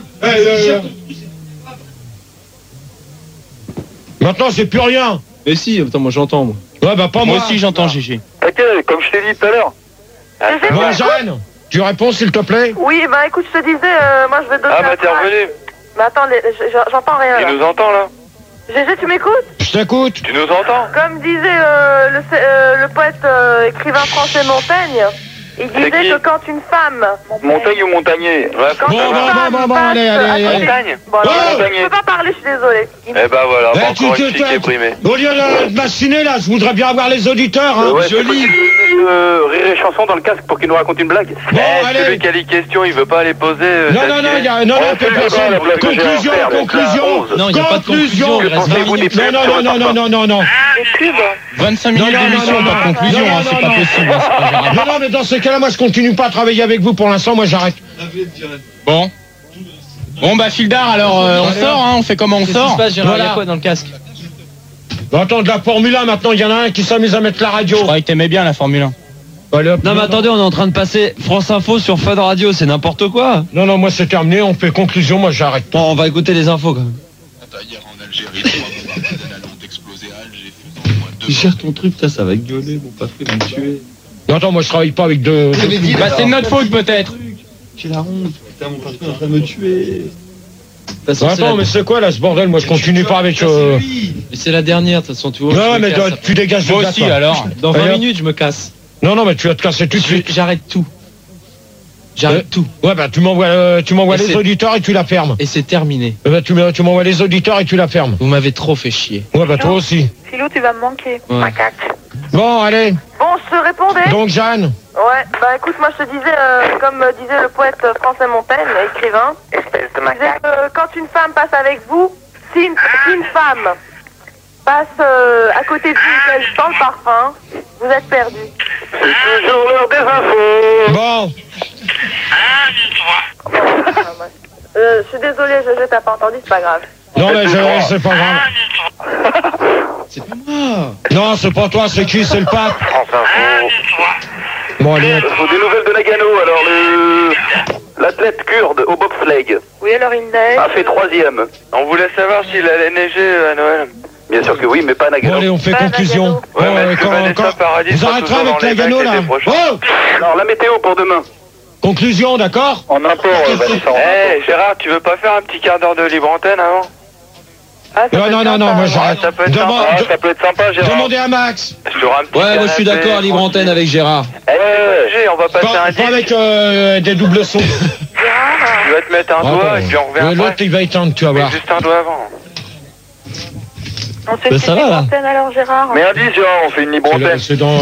Maintenant, j'ai plus rien. Mais si, attends, moi j'entends, moi. Ouais, bah pas moi. Moi aussi, j'entends GG. T'inquiète, comme je t'ai dit tout à l'heure. Bon, Jeanne, tu réponds s'il te plaît. Oui, bah écoute, je te disais, moi je vais te donner. Ah, bah t'es revenu. Mais attends, j'entends rien Tu là. nous entends, là? GG, tu m'écoutes? Je t'écoute. Tu nous entends? Comme disait le poète écrivain français Montaigne, il disait qui? que quand une femme... Montagne ou montagnier? Quand Bon, une femme bon, passe allez. à côté- Montagne. Bon, alors, Oh je peux pas parler, je suis désolée. Eh bah voilà, Eh, encore une fille qui est primée. Au lieu de m'assiner là, je voudrais bien avoir les auditeurs. Hein. Ouais, joli. Rire et chanson dans le casque pour qu'il nous raconte une blague. Bon, Celui allez. qui a les questions, il veut pas les poser. Non, personne. la blague que j'ai à faire, Conclusion. Non, il n'y a pas de conclusion, il reste 20 minutes. Non. Les pubs. 25 minutes d'émission, pas de conclusion, hein, c'est pas possible. hein, c'est pas gérable. Non, mais dans ce cas-là, moi je continue pas à travailler avec vous pour l'instant, moi j'arrête. Bon. Bon, bah, Fildar, alors, on sort, hein, on fait comment on Qu'est-ce qui sort? se passe, Gérard? Il y Voilà. a quoi dans le casque? Bon, attends, de la Formule 1 maintenant, il y en a un qui s'amuse à mettre la radio. Je croyais que t'aimais bien la Formule 1. Allez, hop. Non mais attendez, on est en train de passer France Info sur Fun Radio, c'est n'importe quoi. Non, moi c'est terminé, on fait conclusion, moi j'arrête. Bon, on va écouter les infos quand même. Hier en Algérie, 3 bombardements d'avions explosés à Alger, faisant au moins 2 Tu gères ton truc, ça va gueuler, mon papa va me tuer. Non, attends, moi je travaille pas avec deux. Bah, c'est de notre faute, peut-être. J'ai la honte. Putain, mon patron est en train de me tuer. Attends, mais c'est quoi là ce bordel? Moi je continue pas avec. Mais c'est la dernière, de toute façon, tu vois. Non, mais tu dégages de moi là, aussi, toi. alors. Dans 20 minutes, je me casse. Non, mais tu vas te casser tout de suite. J'arrête tout. J'arrête tout. Ouais, bah tu m'envoies les auditeurs et tu la fermes. Et c'est terminé. Bah tu m'envoies les auditeurs et tu la fermes. Vous m'avez trop fait chier. Ouais, bah toi aussi. Philou, tu vas me manquer. Ouais. Macaque. Bon, allez. Bon, je te répondais. Donc Jeanne. Ouais, bah écoute, moi je te disais, comme disait le poète Français Montaigne, écrivain, Espèce de il disait macaque. que quand une femme passe avec vous, si une femme passe à côté de vous et qu'elle sent le parfum, vous êtes perdu. C'est toujours l'heure des infos. Bon. Je suis désolée, je t'ai pas entendu, c'est pas grave. Non, mais c'est pas grave. C'est pas moi. Non, c'est pas toi, c'est qui? C'est le pape. France Info. Bon, allez. Faut des nouvelles de Nagano. Alors l'athlète kurde au bobsleigh Oui, alors il neige. a fait 3e. On voulait savoir s'il allait neiger à Noël. Bien sûr que oui, mais pas Bon, Nagano. allez, on fait Pas conclusion. Ouais, mais est-ce que Vanessa Paradis Vous sera arrêterez toujours avec dans la les gano vagues là. l'été prochain? Oh. Alors la météo pour demain. Conclusion, d'accord? En import, Vanessa. Eh, Gérard, tu veux pas faire un petit quart d'heure de libre antenne avant? Ah, ça peut être Non, sympa. moi j'arrête. ça peut être Demande- Ah, ça peut être sympa, Gérard. Demandez à Max. Sur un petit Ouais, moi je suis canapé, d'accord, libre tranquille. antenne avec Gérard. Eh, on va passer un Pas disque. avec des doubles sons. Tu vas te mettre un Ah, doigt bon. et puis on revient L'autre après. il va éteindre, tu vas Mais voir. juste un doigt avant. On fait Ben, une ça petite va, là. antenne alors, Gérard. Mais indice, Gérard, on fait une libre antenne. C'est dans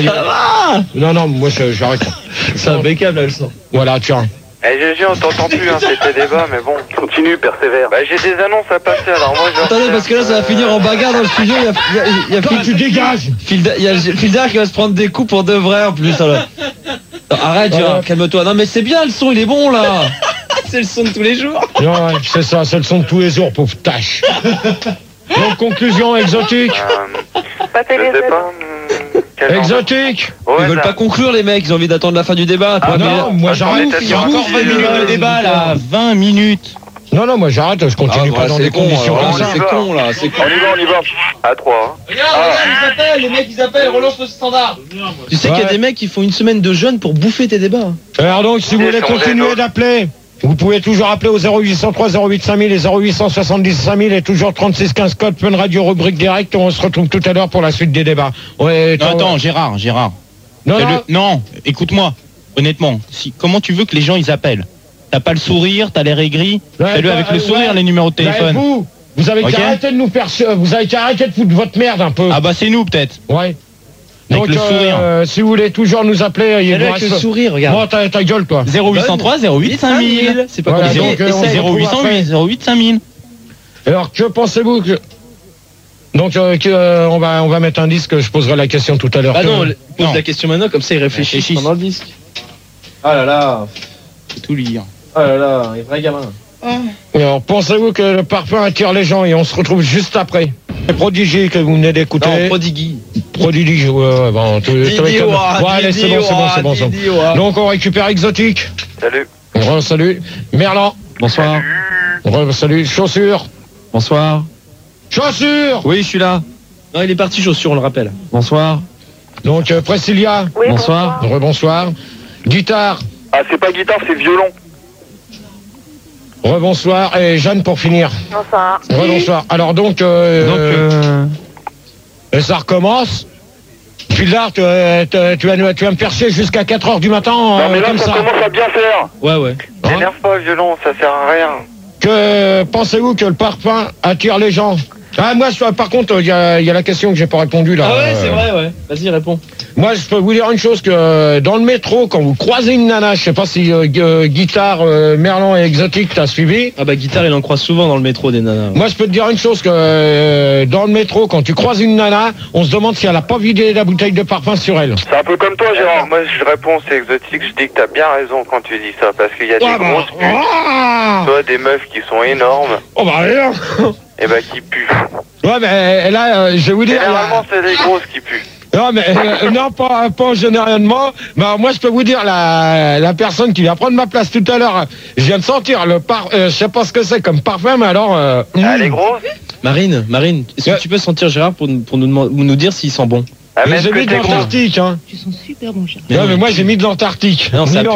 Non, moi j'arrête. C'est impeccable, là, le son. Voilà, tiens. Eh, GG, on t'entend plus, hein, c'était débat, mais bon. Continue, persévère. Bah, j'ai des annonces à passer, alors moi je vais Attendez, parce que là, ça va finir en bagarre dans le studio. Il y a Toi, tu dégages. Il y a Filda qui va se prendre des coups pour de vrai en plus. Alors. Non, arrête, Gérard, calme-toi. Non, mais c'est bien, le son, il est bon là. C'est le son de tous les jours. Ouais, c'est ça, c'est le son de tous les jours, pauvre tâche. Donc, conclusion exotique. Pas Je sais télé. pas. quel genre de- Exotique. Ils Ouais, veulent ça- pas conclure, les mecs. Ils ont envie d'attendre la fin du débat. Ah Toi, non, moi j'arrête. Attends, il y a encore 20 minutes de débat là. 20 minutes. Non, moi j'arrête, je continue pas dans des conditions comme ça. C'est con là, c'est con. On y va. À 3. Regarde, ils appellent, les mecs ils appellent, relance le standard. Tu sais qu'il y a Ouais. des mecs qui font une semaine de jeûne pour bouffer tes débats. Alors donc, si vous voulez continuer d'appeler, vous pouvez toujours appeler au 0803 08 5000 et 0870 5000 et toujours 36 15 code Fun Radio rubrique direct. On se retrouve tout à l'heure pour la suite des débats. Ouais, Non, attends, Gérard. Non, non. Non, écoute-moi. Honnêtement, comment tu veux que les gens ils appellent? T'as pas le sourire, t'as l'air aigri. Fais-le avec le sourire, les numéros de téléphone. Vous avez Ok. qu'à arrêter de nous faire, vous avez qu'à arrêter de foutre votre merde un peu. Ah bah c'est nous peut-être. Ouais. Avec Donc, le sourire. si vous voulez toujours nous appeler, il Fais-le vous avec le reste- sourire, regarde. Moi, ta gueule, toi. 0803 08 5000. C'est pas Voilà, compliqué. donc, on se retrouve 0808 08 5000. Alors, que pensez-vous que... Donc, on va mettre un disque, je poserai la question tout à l'heure. Ah non, Que- pose Non. la question maintenant, comme ça il réfléchit Réfléchisse. pendant le disque. Ah là là. Faut tout lire. Ah là là, un vrai gamin. Alors, pensez-vous que le parfum attire les gens et on se retrouve juste après. C'est Prodigy que vous venez d'écouter. Non, Prodigy. Prodigy, ouais, bon. Ouais, allez, c'est bon. Donc, on récupère Exotique. Salut. Salut. Merlan. Bonsoir. Salut. Chaussures. Bonsoir. Chaussures. Oui, je suis là. Non, il est parti chaussure, on le rappelle. Bonsoir. Donc, Priscilla. Oui, Bonsoir. Rebonsoir. Guitare. Ah, c'est pas guitare, c'est violon. Rebonsoir. Et Jeanne pour finir. Bonsoir. Rebonsoir. Alors donc, et ça recommence. Puis là, tu vas me faire chier jusqu'à 4h du matin. Non, mais là, comme ça ça. commence à bien faire. Ouais. T'énerve pas, violon, ça sert à rien. Que pensez-vous que le parfum attire les gens? Ah, moi, par contre, il y a la question que j'ai pas répondu là. Ah ouais, c'est vrai, ouais. Vas-y, réponds. Moi, je peux vous dire une chose, que dans le métro, quand vous croisez une nana, je sais pas si Guitare, Merlan et Exotique t'as suivi. Ah bah Guitare, il en croise souvent dans le métro des nanas. Moi, je peux te dire une chose, que dans le métro, quand tu croises une nana, on se demande si elle a pas vidé la bouteille de parfum sur elle. C'est un peu comme toi, Gérard. Moi, je réponds, c'est exotique, je dis que t'as bien raison quand tu dis ça, parce qu'il y a des grosses putes, toi, des meufs qui sont énormes, Oh bah rien. et bah qui puent. Ouais, mais là, je vais vous dire... Généralement, c'est des grosses qui puent. Non, mais non, pas généralement. Mais moi, je peux vous dire, la personne qui vient prendre ma place tout à l'heure, je viens de sentir je sais pas ce que c'est comme parfum, mais alors... Elle est grosse. Marine, est-ce que tu peux sentir Gérard pour nous dire s'il sent bon? Ah, mais est-ce j'ai que mis de t'es grosse? l'Antarctique, hein. Tu sens super bon, Gérard. Non, mais moi, j'ai mis de l'Antarctique. Non, ça Numéro- pue.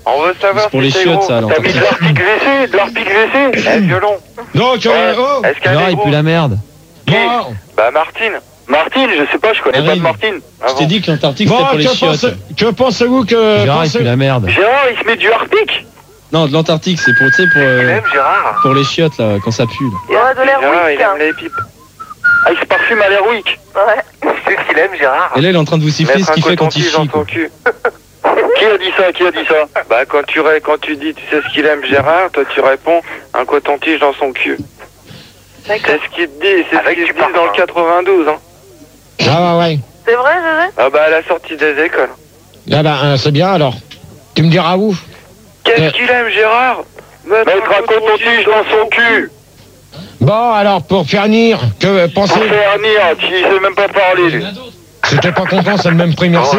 On veut savoir pour si les c'est chiottes, gros. ça, alors. T'as mis de l'arpic WC, Eh, violon. Donc, Est-ce qu'elle Gérard, est il gros pue la merde. bon. Bah, Martine. Martine, je sais pas, je connais pas de Arrive. Martine. Je t'ai dit que l'Antarctique c'était Bon, pour les chiottes. que pensez-vous que... Gérard, il pue la merde. Gérard, il se met du harpic. Non, de l'Antarctique, c'est pour, tu sais, Gérard. pour les chiottes, là, quand ça pue. Là. Il y a de l'air Gérard, il weak. aime les pipes. Ah, il se parfume à l'Airwick. Ouais. C'est ce qu'il aime, Gérard. Et là, il est en train de vous siffler Mettre ce un qu'il fait quand il coton-tige dans chie. son quoi. cul. Qui a dit ça Bah, quand tu dis, tu sais ce qu'il aime, Gérard, toi, tu réponds, un coton-tige dans son cul. C'est ce qu'il te dit, c'est ce Avec qu'il du te dit dans le parfum. 92, hein. Ah ouais. C'est vrai, Gégé? Ah bah, à la sortie des écoles. Ah bah, c'est bien alors. Tu me diras où? Qu'est-ce qu'il aime, Gérard? Mettre un coton-tige dans son cul. Bon, alors, pour finir, que Pour pensez... faire venir, tu sais même pas parler. lui. Si t'es pas content, c'est le même prix, merci.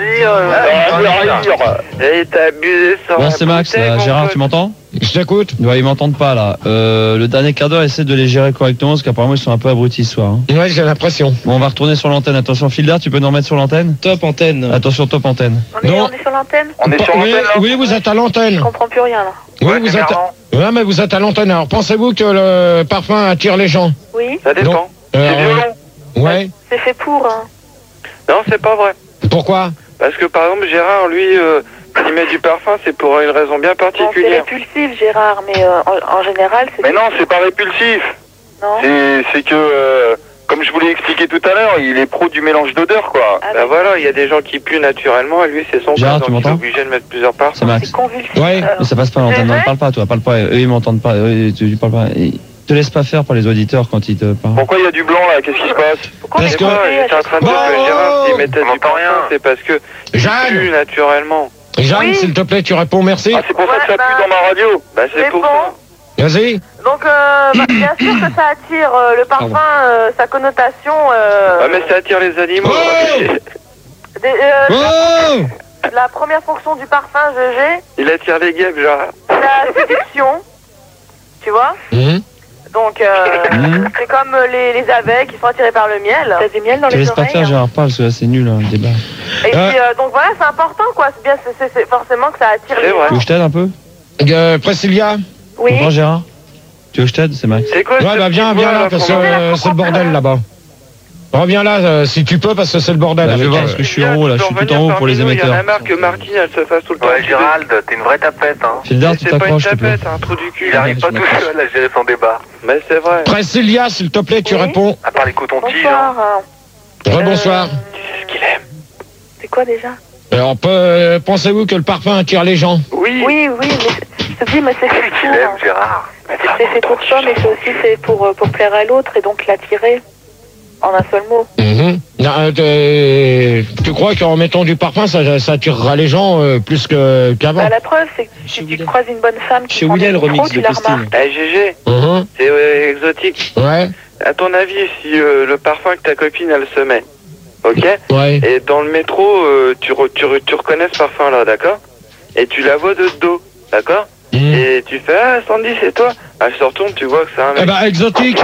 Et t'as abusé sur Bon, la c'est Max, bouteille, là. mon Gérard, pote. tu m'entends? Je t'écoute. Ouais, ils m'entendent pas, là. Le dernier quart d'heure, essaie de les gérer correctement, parce qu'apparemment, ils sont un peu abrutis ce soir. Hein. Ouais, j'ai l'impression. Bon, on va retourner sur l'antenne. Attention, Filda, tu peux nous remettre sur l'antenne? Top antenne. Attention, top antenne. Non. On est sur l'antenne? On est sur Oui, l'antenne là. oui, vous êtes à l'antenne. Je comprends plus rien là. Oui, vous êtes... Ouais, mais vous êtes à l'antenne. Alors, pensez-vous que le parfum attire les gens? Oui, Ça dépend. C'est violent. Ouais. c'est fait pour. Hein. Non, c'est pas vrai. Pourquoi? Parce que par exemple, Gérard, lui, s'il met du parfum, c'est pour une raison bien Bon, c'est particulière. répulsif, Gérard, mais en général, c'est. Mais non, c'est pas répulsif. Non. C'est que, comme je vous l'ai expliqué tout à l'heure, il est pro du mélange d'odeurs, quoi. Ah, Bah oui. voilà, il y a des gens qui puent naturellement et lui, c'est son Gérard, cas, tu donc il est m'entends obligé de mettre plusieurs parfums. C'est Max. C'est convulsif. Ouais. Mais ça passe pas à l'antenne. Non, parle pas, toi. Parle pas. Eux, ils m'entendent pas. Tu parles pas. Te laisse pas faire par les auditeurs quand ils te parlent. Pourquoi il y a du blanc là? Qu'est-ce qui se passe? Pourquoi Parce on est que- coupé à J'étais en chaque train de dire fois que Gérard, s'il mettait On du n'entend parfum, rien. c'est parce que il Jeanne. pue naturellement. Jeanne, Oui. s'il te plaît, tu réponds merci. Ah, c'est pour ça que ça pue dans ma radio. Bah c'est Mais pour bon. ça. Vas-y. Donc, bien sûr que ça attire le parfum, sa connotation. Ah mais ça attire les animaux. Oh Oh La première fonction du parfum, GG, Il attire les guêpes, Gérard. c'est la séduction. Tu vois? Mmh. Donc, c'est comme les abeilles qui sont attirées par le miel. T'as du miel dans Te les laisse pas oreilles. faire, Gérard, parle, parce que là, c'est nul, hein, le débat. Et puis, donc voilà, c'est important, quoi. C'est bien, c'est forcément que ça attire C'est les vrai. Tu veux que je t'aide un peu? Priscilla. Oui. Bonjour, Gérard. Tu veux que je t'aide? C'est Max. C'est quoi Ouais, bah viens là, parce que c'est le bordel là-bas. Reviens là, si tu peux, parce que c'est le bordel. Bah, je vais voir, parce que je suis en haut, là. Je suis tout en haut pour les Il y en émetteurs. a marre que Martine, elle se fasse tout le temps. Ouais, Gérald, t'es une vraie tapette, hein. Fildar, tu C'est pas une t'accroches, s'il te plaît. tapette, un trou du cul. Il arrive pas tout seul à gérer son débat. Mais c'est vrai. Priscilla, s'il te plaît, tu Oui. réponds. À part les cotons-tiges, hein. Bonsoir. Rebonsoir. C'est ce qu'il aime. C'est quoi déjà? Alors, pensez-vous que le parfum attire les gens? Oui. Oui, mais je te dis, mais c'est fait Qu'il pour. aime, Gérard. C'est fait pour ça, mais c'est aussi fait pour plaire à l'autre et donc l'attirer. En un seul mot. Mhm. Non, tu crois qu'en mettant du parfum, ça attirera les gens plus qu'avant? Bah, la preuve, c'est que si tu croises une bonne femme qui Chez prend William, des le remix micros, tu de la Christine. remarques. Eh GG, Mhm. c'est exotique. Ouais, À ton avis, si le parfum que ta copine, elle se met, ok? ouais. Et dans le métro, tu reconnais ce parfum-là, d'accord? Et tu la vois de dos, d'accord? Mhm. Et tu fais, ah, Sandy, c'est toi? Elle se retourne, tu vois que c'est un mec. Eh ben, exotique,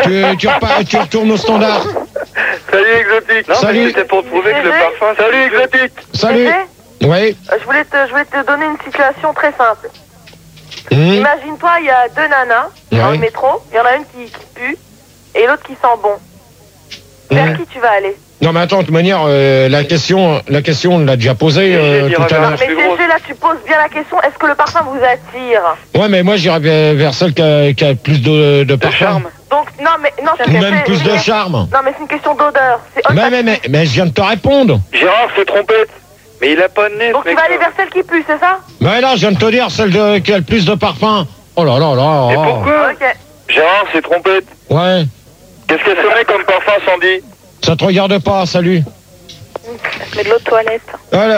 tu retournes au standard. Salut, exotique! Non, Salut. mais c'était pour prouver que le parfum... Salut, exotique! Salut. Gégé, Oui. je voulais te donner une situation très simple. Mhm. Imagine-toi, il y a deux nanas dans Ouais. le métro. Il y en a une qui pue et l'autre qui sent bon. Vers Mhm. qui tu vas aller? Non, mais attends, de toute manière, la question, on l'a déjà posée tout à l'heure. Mais GG, là, tu poses bien la question. Est-ce que le parfum vous attire? Ouais, mais moi, j'irais vers celle qui a plus de parfum. charme. Donc, non, mais non, Ou même plus de charme. Non, mais c'est une question d'odeur. C'est olfactif. Mais je viens de te répondre. Gérard, c'est trompette. Mais il a pas de nez, Donc ce tu vas aller mec-là. vers celle qui pue, c'est ça? Mais là, je viens de te dire, celle qui a le plus de parfum. Oh là là là. Et oh. pourquoi? Ok. Gérard, c'est trompette. Ouais, Qu'est-ce qu'elle se met comme parfum, Sandy? ça te regarde pas, salut. Mais de l'eau de toilette. Alors,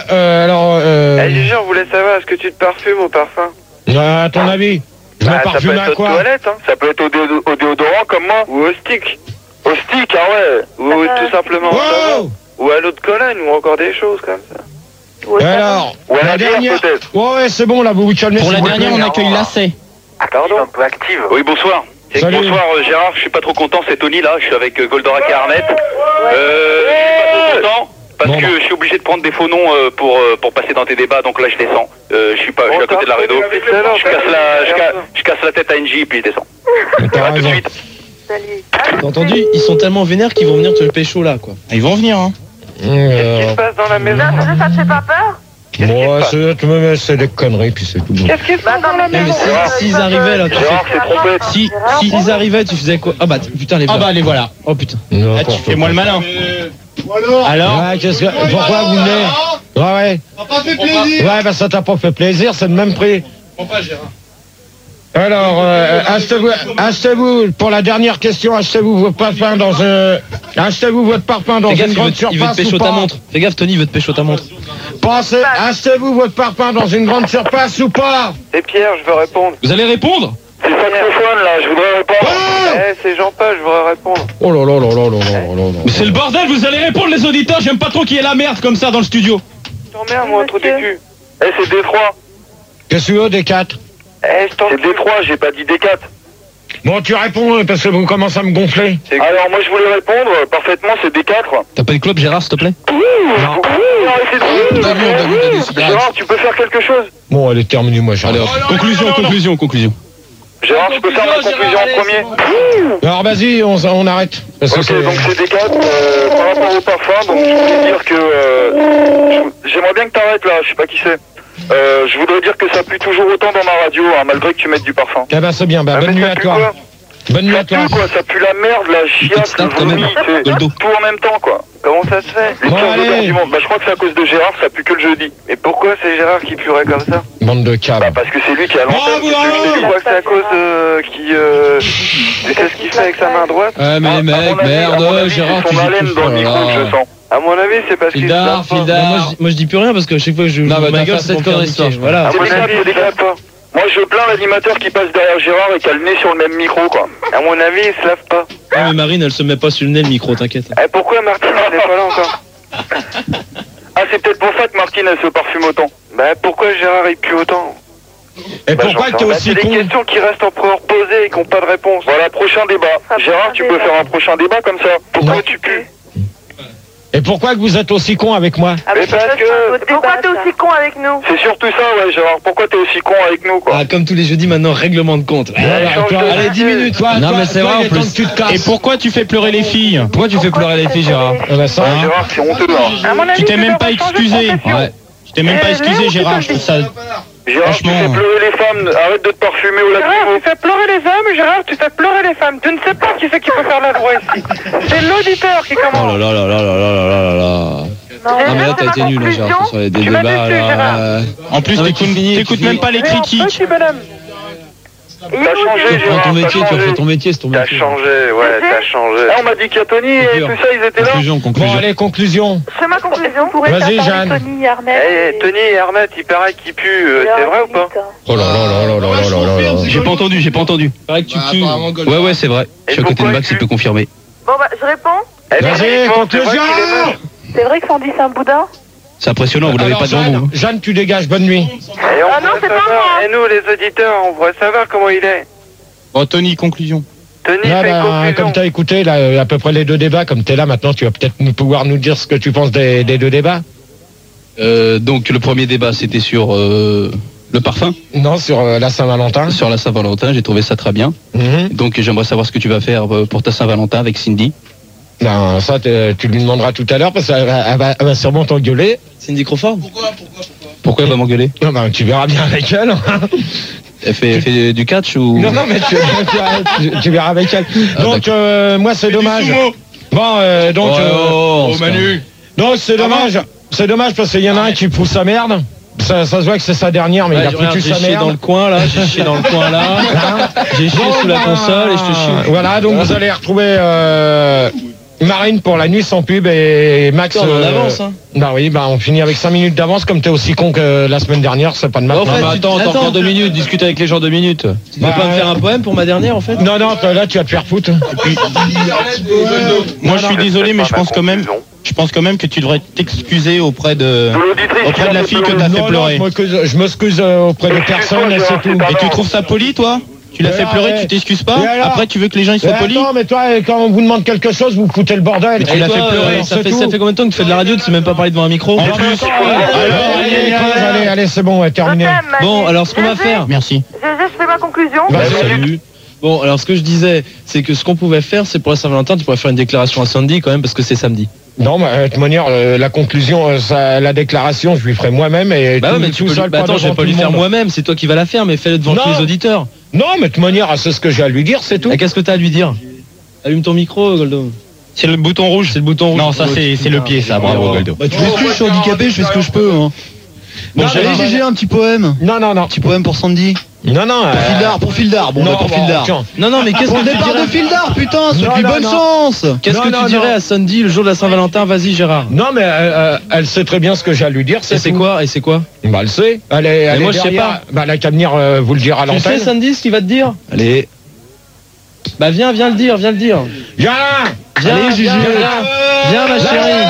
Eh, GG, on voulait savoir, est-ce que tu te parfumes au parfum? à ton avis, je me Ça peut parfume être à aux quoi? toilettes, hein. Ça peut être au déodorant comme moi. Ou au stick. Au stick, ah ouais. Ou tout simplement au savon. Ou à l'eau de Cologne, ou encore des choses comme ça. Ou au Et savon. alors, Ou à la la bière, dernière. peut-être. Ouais, c'est bon, là, vous vous calmez. Pour la s'il vous dernière, plaît. on accueille Lacet. Pardon? Un peu active. Oui, bonsoir. Salut. Bonsoir Gérard, je suis pas trop content, c'est Tony là, je suis avec Goldorak et Arnett. Je suis pas trop content Parce que je suis obligé de prendre des faux noms pour passer dans tes débats, donc là je descends. Je suis à côté de la Redo. Je casse la tête à NJ puis je descends. À tout de suite. T'as entendu? Ils sont tellement vénères qu'ils vont venir te le pécho là, quoi. Ils vont venir, hein. Qu'est-ce qui se passe dans la maison? Ça te fait pas peur? Moi, c'est des conneries, puis c'est tout. Qu'est-ce qui se passe dans la maison? Mais s'ils arrivaient là, tu fais... S'ils arrivaient, tu faisais quoi? Ah bah putain, les voilà. Ah bah les voilà. Oh putain. Ah, tu fais moi le malin. Alors pourquoi vous venez? Ouais. Ça t'a pas fait plaisir. Ouais, bah ça t'a pas fait plaisir, c'est le même prix. Comprends pas, Gérard. Alors, achetez-vous, pour la dernière question, achetez-vous votre parfum dans une grande surface. Il veut te pécho ta montre. Fais gaffe, Tony veut te pécho ta montre. Pensez, achetez-vous votre parfum dans une grande surface ou pas? C'est Pierre, je veux répondre. Vous allez répondre? C'est saxophone là, je voudrais répondre. C'est Jean-Paul, je voudrais répondre. Oh là là là là là là là. Mais c'est le bordel, vous allez répondre les auditeurs, j'aime pas trop qu'il y ait la merde comme ça dans le studio. T'emmerdes, moi, trop déçu. C'est Détroit. Qu'est-ce que tu veux, des 4? C'est Détroit, j'ai pas dit D4. Bon, tu réponds parce que vous commencez à me gonfler. Alors moi je voulais répondre parfaitement, c'est D4. T'as pas de club, Gérard, s'il te plaît? Gérard, tu peux faire quelque chose? Bon, elle est terminée, moi, Gérard. Conclusion. Gérard, je peux faire ma conclusion en premier? Alors, vas-y, on arrête. Ok, donc c'est D4. Par rapport au parfum, donc je voulais dire que... J'aimerais bien que t'arrêtes là, je sais pas qui c'est. Je voudrais dire que ça pue toujours autant dans ma radio, hein, malgré que tu mettes du parfum. Eh ben c'est bien, bonne nuit à toi. Bonne nuit à toi. Ça pue la merde, la chiasse, le vomi, tout en même temps quoi. Comment ça se fait? Les pires odeurs du monde. Bah je crois que c'est à cause de Gérard, ça pue que le jeudi. Mais pourquoi c'est Gérard qui puerait comme ça? Bande de câbles. Bah parce que c'est lui qui a l'antenne. Je crois que c'est à cause tu sais ce qu'il fait avec sa main droite? Ouais mais les mecs, merde, Gérard, tu haleine dans le micro que je sens. À mon avis, c'est parce qu'il Moi je dis plus rien parce que chaque fois que je ma gueule, c'est cette histoire. Voilà. C'est des pas. Moi je plains l'animateur qui passe derrière Gérard et qui a le nez sur le même micro quoi. À mon avis, il se lave pas. Ah mais Marine, elle se met pas sur le nez le micro, t'inquiète. Pourquoi Martine elle est pas là encore? Ah c'est peut-être pour ça que Martine elle se parfume autant. Bah pourquoi Gérard il pue autant? Et pourquoi t'es aussi con? C'est des questions qui restent encore posées et qui n'ont pas de réponse. Voilà, prochain débat. Gérard, tu peux faire un prochain débat comme ça. Pourquoi tu pues? Et pourquoi que vous êtes aussi con avec moi? Mais parce que... Pourquoi t'es aussi con avec nous? C'est surtout ça, ouais, Gérard. Pourquoi t'es aussi con avec nous, quoi? Ah, comme tous les jeudis maintenant, règlement de compte. Allez, 10 minutes, toi. Non, mais c'est vrai en plus. Et pourquoi tu fais pleurer les filles? Pourquoi tu fais pleurer les filles, Gérard? Gérard, c'est honteux, là. Tu t'es même pas excusé. Ouais. Tu t'es même pas excusé, Gérard. Je trouve ça. Gérard, tu fais pleurer les femmes, arrête de te parfumer au lac. Gérard, tu fais pleurer les hommes, Gérard, tu fais pleurer les femmes. Tu ne sais pas qui c'est qui peut faire la droite ici. C'est l'auditeur qui commence. Oh là là là là là là là là. Non mais là t'as été nul, Gérard, sur les débats là. En plus, t'écoutes même pas les critiques. T'as changé, tu refais ton métier, tu refais ton métier, c'est ton métier. T'as changé, ouais, t'as changé. Ah, on m'a dit qu'il y a Tony et tout ça, ils étaient là. Bon, allez, conclusion. C'est ma conclusion. Vas-y, Jeanne. Tony et Arnett. Tony et Arnett, il paraît qu'ils puent, c'est vrai ou pas? Oh là là là là là là là là. J'ai pas entendu. Paraît que tu pues. Ouais, c'est vrai. Je suis à côté de Max, il peut confirmer. Bon bah, je réponds. Vas-y, conclusion. C'est vrai que Sandy c'est un boudin? C'est impressionnant, vous l'avez pas devant vous. Jeanne, tu dégages, bonne nuit. Ah non, c'est pas moi. Et nous, les auditeurs, on voudrait savoir comment il est. Bon, Tony, conclusion. Tony, fais une conclusion. Comme tu as écouté là, à peu près les deux débats, comme tu es là maintenant, tu vas peut-être pouvoir nous dire ce que tu penses des deux débats. Donc, le premier débat, c'était sur le parfum. Non, sur la Saint-Valentin. Sur la Saint-Valentin, j'ai trouvé ça très bien. Donc, j'aimerais savoir ce que tu vas faire pour ta Saint-Valentin avec Cindy. Non, ça, tu lui demanderas tout à l'heure parce qu'elle va sûrement t'engueuler. Cindy Crawford. Pourquoi elle va m'engueuler? Non, bah, tu verras bien avec elle. Elle fait du catch ou... Non, mais tu verras avec elle. Donc, moi, c'est dommage. Bon, donc... Manu. Donc, c'est dommage. C'est dommage parce qu'il y en a un qui pousse sa merde. Ça se voit que c'est sa dernière, mais il a foutu sa merde. J'ai chié dans le coin, là. J'ai chié dans le coin, là. J'ai chié sous la console et je te chie. Voilà, donc vous allez retrouver... Marine pour la nuit sans pub et Max... On avance, hein. Bah oui, bah on finit avec 5 minutes d'avance, comme t'es aussi con que la semaine dernière, c'est pas de mal. En fait, attends, encore 2 minutes, discute avec les gens 2 minutes. Tu peux pas me faire un poème pour ma dernière en fait? Non, là tu vas te faire foutre. Moi je suis désolé, mais je pense quand même que tu devrais t'excuser auprès de la fille que t'as fait pleurer. Je m'excuse auprès de personne et c'est tout. Et tu trouves ça poli, toi? Tu l'as fait pleurer, tu t'excuses pas. Après, tu veux que les gens ils soient polis. Non, mais toi, quand on vous demande quelque chose, vous foutez le bordel. Mais tu l'as fait pleurer. Ça fait combien de temps que tu fais de la radio? Tu sais même pas parler devant un micro. Allez, c'est bon, terminé. Bon, alors ce qu'on va faire. Merci. Je fais ma conclusion. Salut. Bon, alors ce que je disais, c'est que ce qu'on pouvait faire, c'est pour la Saint-Valentin, tu pourrais faire une déclaration à Sandy quand même, parce que c'est samedi. Non, mais de toute manière, la conclusion, la déclaration, je lui ferai moi-même et bah ouais, mais tu peux seul. Attends, je vais pas lui faire moi-même, c'est toi qui vas la faire, mais fais-le devant tous les auditeurs. Non, mais de toute manière, c'est ce que j'ai à lui dire, c'est tout. Et qu'est-ce que t'as à lui dire? Allume ton micro, Goldo. C'est le bouton rouge. C'est le bouton rouge. Non, ça c'est le pied, ça. Bravo, Goldo. Bah tu m'excuses, je suis handicapé, je fais ce que je peux. Bon, j'allais GG un petit poème. Non. Petit poème pour Sandy. Non. Pour Fildar. Bon, pour Fildar. Non, mais qu'est-ce que tu dirais? Pour le départ de Fildar, putain, souhaite-lui bonne chance. Qu'est-ce que tu dirais à Sandy le jour de la Saint-Valentin? Vas-y, Gérard. Non, mais elle sait très bien ce que j'ai à lui dire. Et c'est quoi? Bah, elle sait. Elle moi, est je sais pas. Bah, elle a qu'à venir vous le dire à l'antenne. Tu sais, Sandy, ce qu'il va te dire? Allez. Bah, viens le dire. Viens, ma chérie.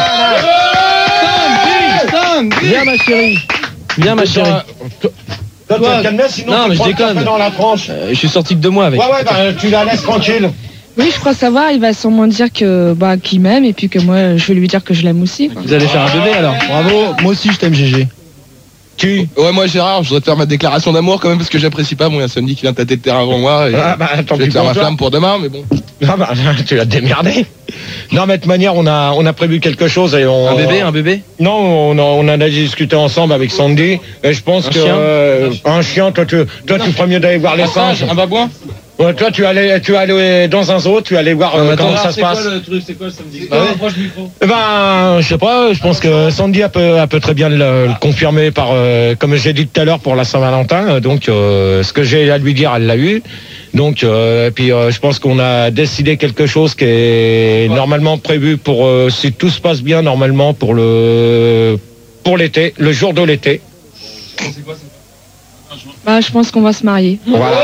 Viens, ma chérie. Toi, tu vas te calmer, sinon non, mais je déconne. Dans la tranche. Je suis sorti que 2 mois avec. Ouais, bah, tu la laisses tranquille. Oui, je crois savoir, il va sûrement dire qu'il m'aime et puis que moi, je vais lui dire que je l'aime aussi. Quoi. Vous allez faire un bébé alors? Bravo, moi aussi je t'aime GG. Qui? Ouais, moi Gérard, je voudrais te faire ma déclaration d'amour quand même parce que j'apprécie pas. Bon, il y a Sandy qui vient tâter le terrain avant moi. Et tant je vais pis te faire pour ma toi. flamme pour demain, mais bon. Ah bah, tu l'as démerdé. Non, mais de toute manière, on a prévu quelque chose et on... Un bébé? Non, on en a discuté ensemble avec Sandy et je pense un chien, toi tu ferais mieux d'aller voir les singes. Un babouin? Ouais, toi tu allais dans un zoo, tu allais voir comment ça se passe. C'est quoi le samedi? Approche du micro. Eh ben, je sais pas, je pense que Sandy peut très bien le confirmer par, comme j'ai dit tout à l'heure pour la Saint-Valentin, donc ce que j'ai à lui dire, elle l'a eu. Donc, puis je pense qu'on a décidé quelque chose qui est normalement prévu pour, si tout se passe bien, normalement pour l'été, le jour de l'été. Bah, je pense qu'on va se marier. Voilà.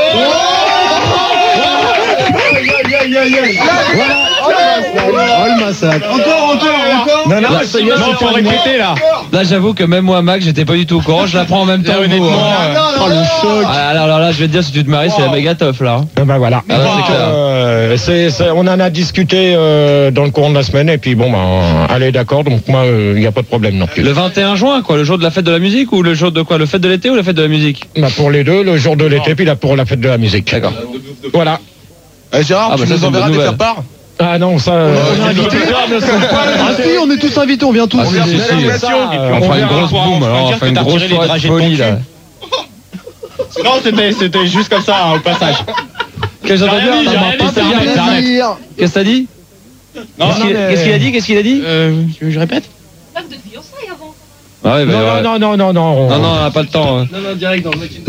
Oh le massacre. Encore. Non, ça y est, faut répéter là. Là, j'avoue que même moi, Mac, j'étais pas du tout au courant. Je l'apprends en même temps. Honnêtement. Oh le choc. Alors là, je vais te dire, si tu te maries, c'est la méga teuf là. Ben voilà. On en a discuté dans le courant de la semaine et puis bon, allez, d'accord. Donc moi, il n'y a pas de problème non plus. Le 21 juin, quoi, le jour de la fête de la musique ou le jour de quoi? Le fête de l'été ou la fête de la musique? Bah pour les deux, le jour de l'été puis là pour la fête de la musique. D'accord. Voilà. Gérard, tu nous enverras des faire-part? Ah non, ça. Ah si, on est tous invités, on vient tous. On fera une grosse boum, alors on fera une grosse soirée de folie là. Non, c'était juste comme ça, au passage. Qu'est-ce que t'as dit? Qu'est-ce qu'il a dit? Je répète? Ah ouais, non. Non, on n'a pas le temps. Non, direct dans le mec.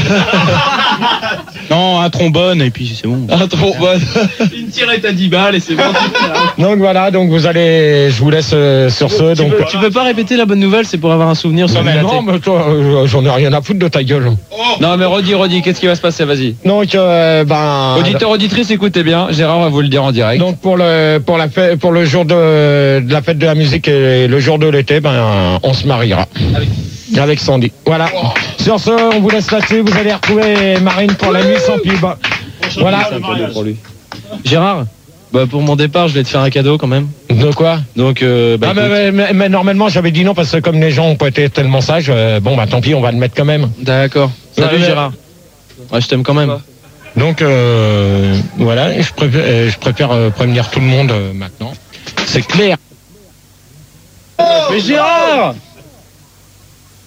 Non, un trombone et puis c'est bon. Un trombone. Une tirette à 10 balles et c'est bon. Donc voilà, donc je vous laisse sur ce. Donc tu peux pas répéter la bonne nouvelle, c'est pour avoir un souvenir sur la non, mais toi, j'en ai rien à foutre de ta gueule. Non, mais redis, qu'est-ce qui va se passer? Vas-y. Donc Auditeurs, auditrices, écoutez bien. Gérard va vous le dire en direct. Donc pour le jour de la fête de la musique et le jour de l'été, on se mariera. Avec Sandy. Voilà. Sur ce, on vous laisse là-dessus. Vous allez retrouver Marine pour la nuit sans pub. Voilà. Pour lui. Gérard, pour mon départ, je vais te faire un cadeau quand même. De quoi? Donc, mais normalement, j'avais dit non parce que comme les gens ont pas été tellement sages, tant pis, on va le mettre quand même. D'accord. Salut Gérard. Ouais, je t'aime quand même. Donc, voilà. Et je préfère prévenir tout le monde maintenant. C'est clair. Mais Gérard!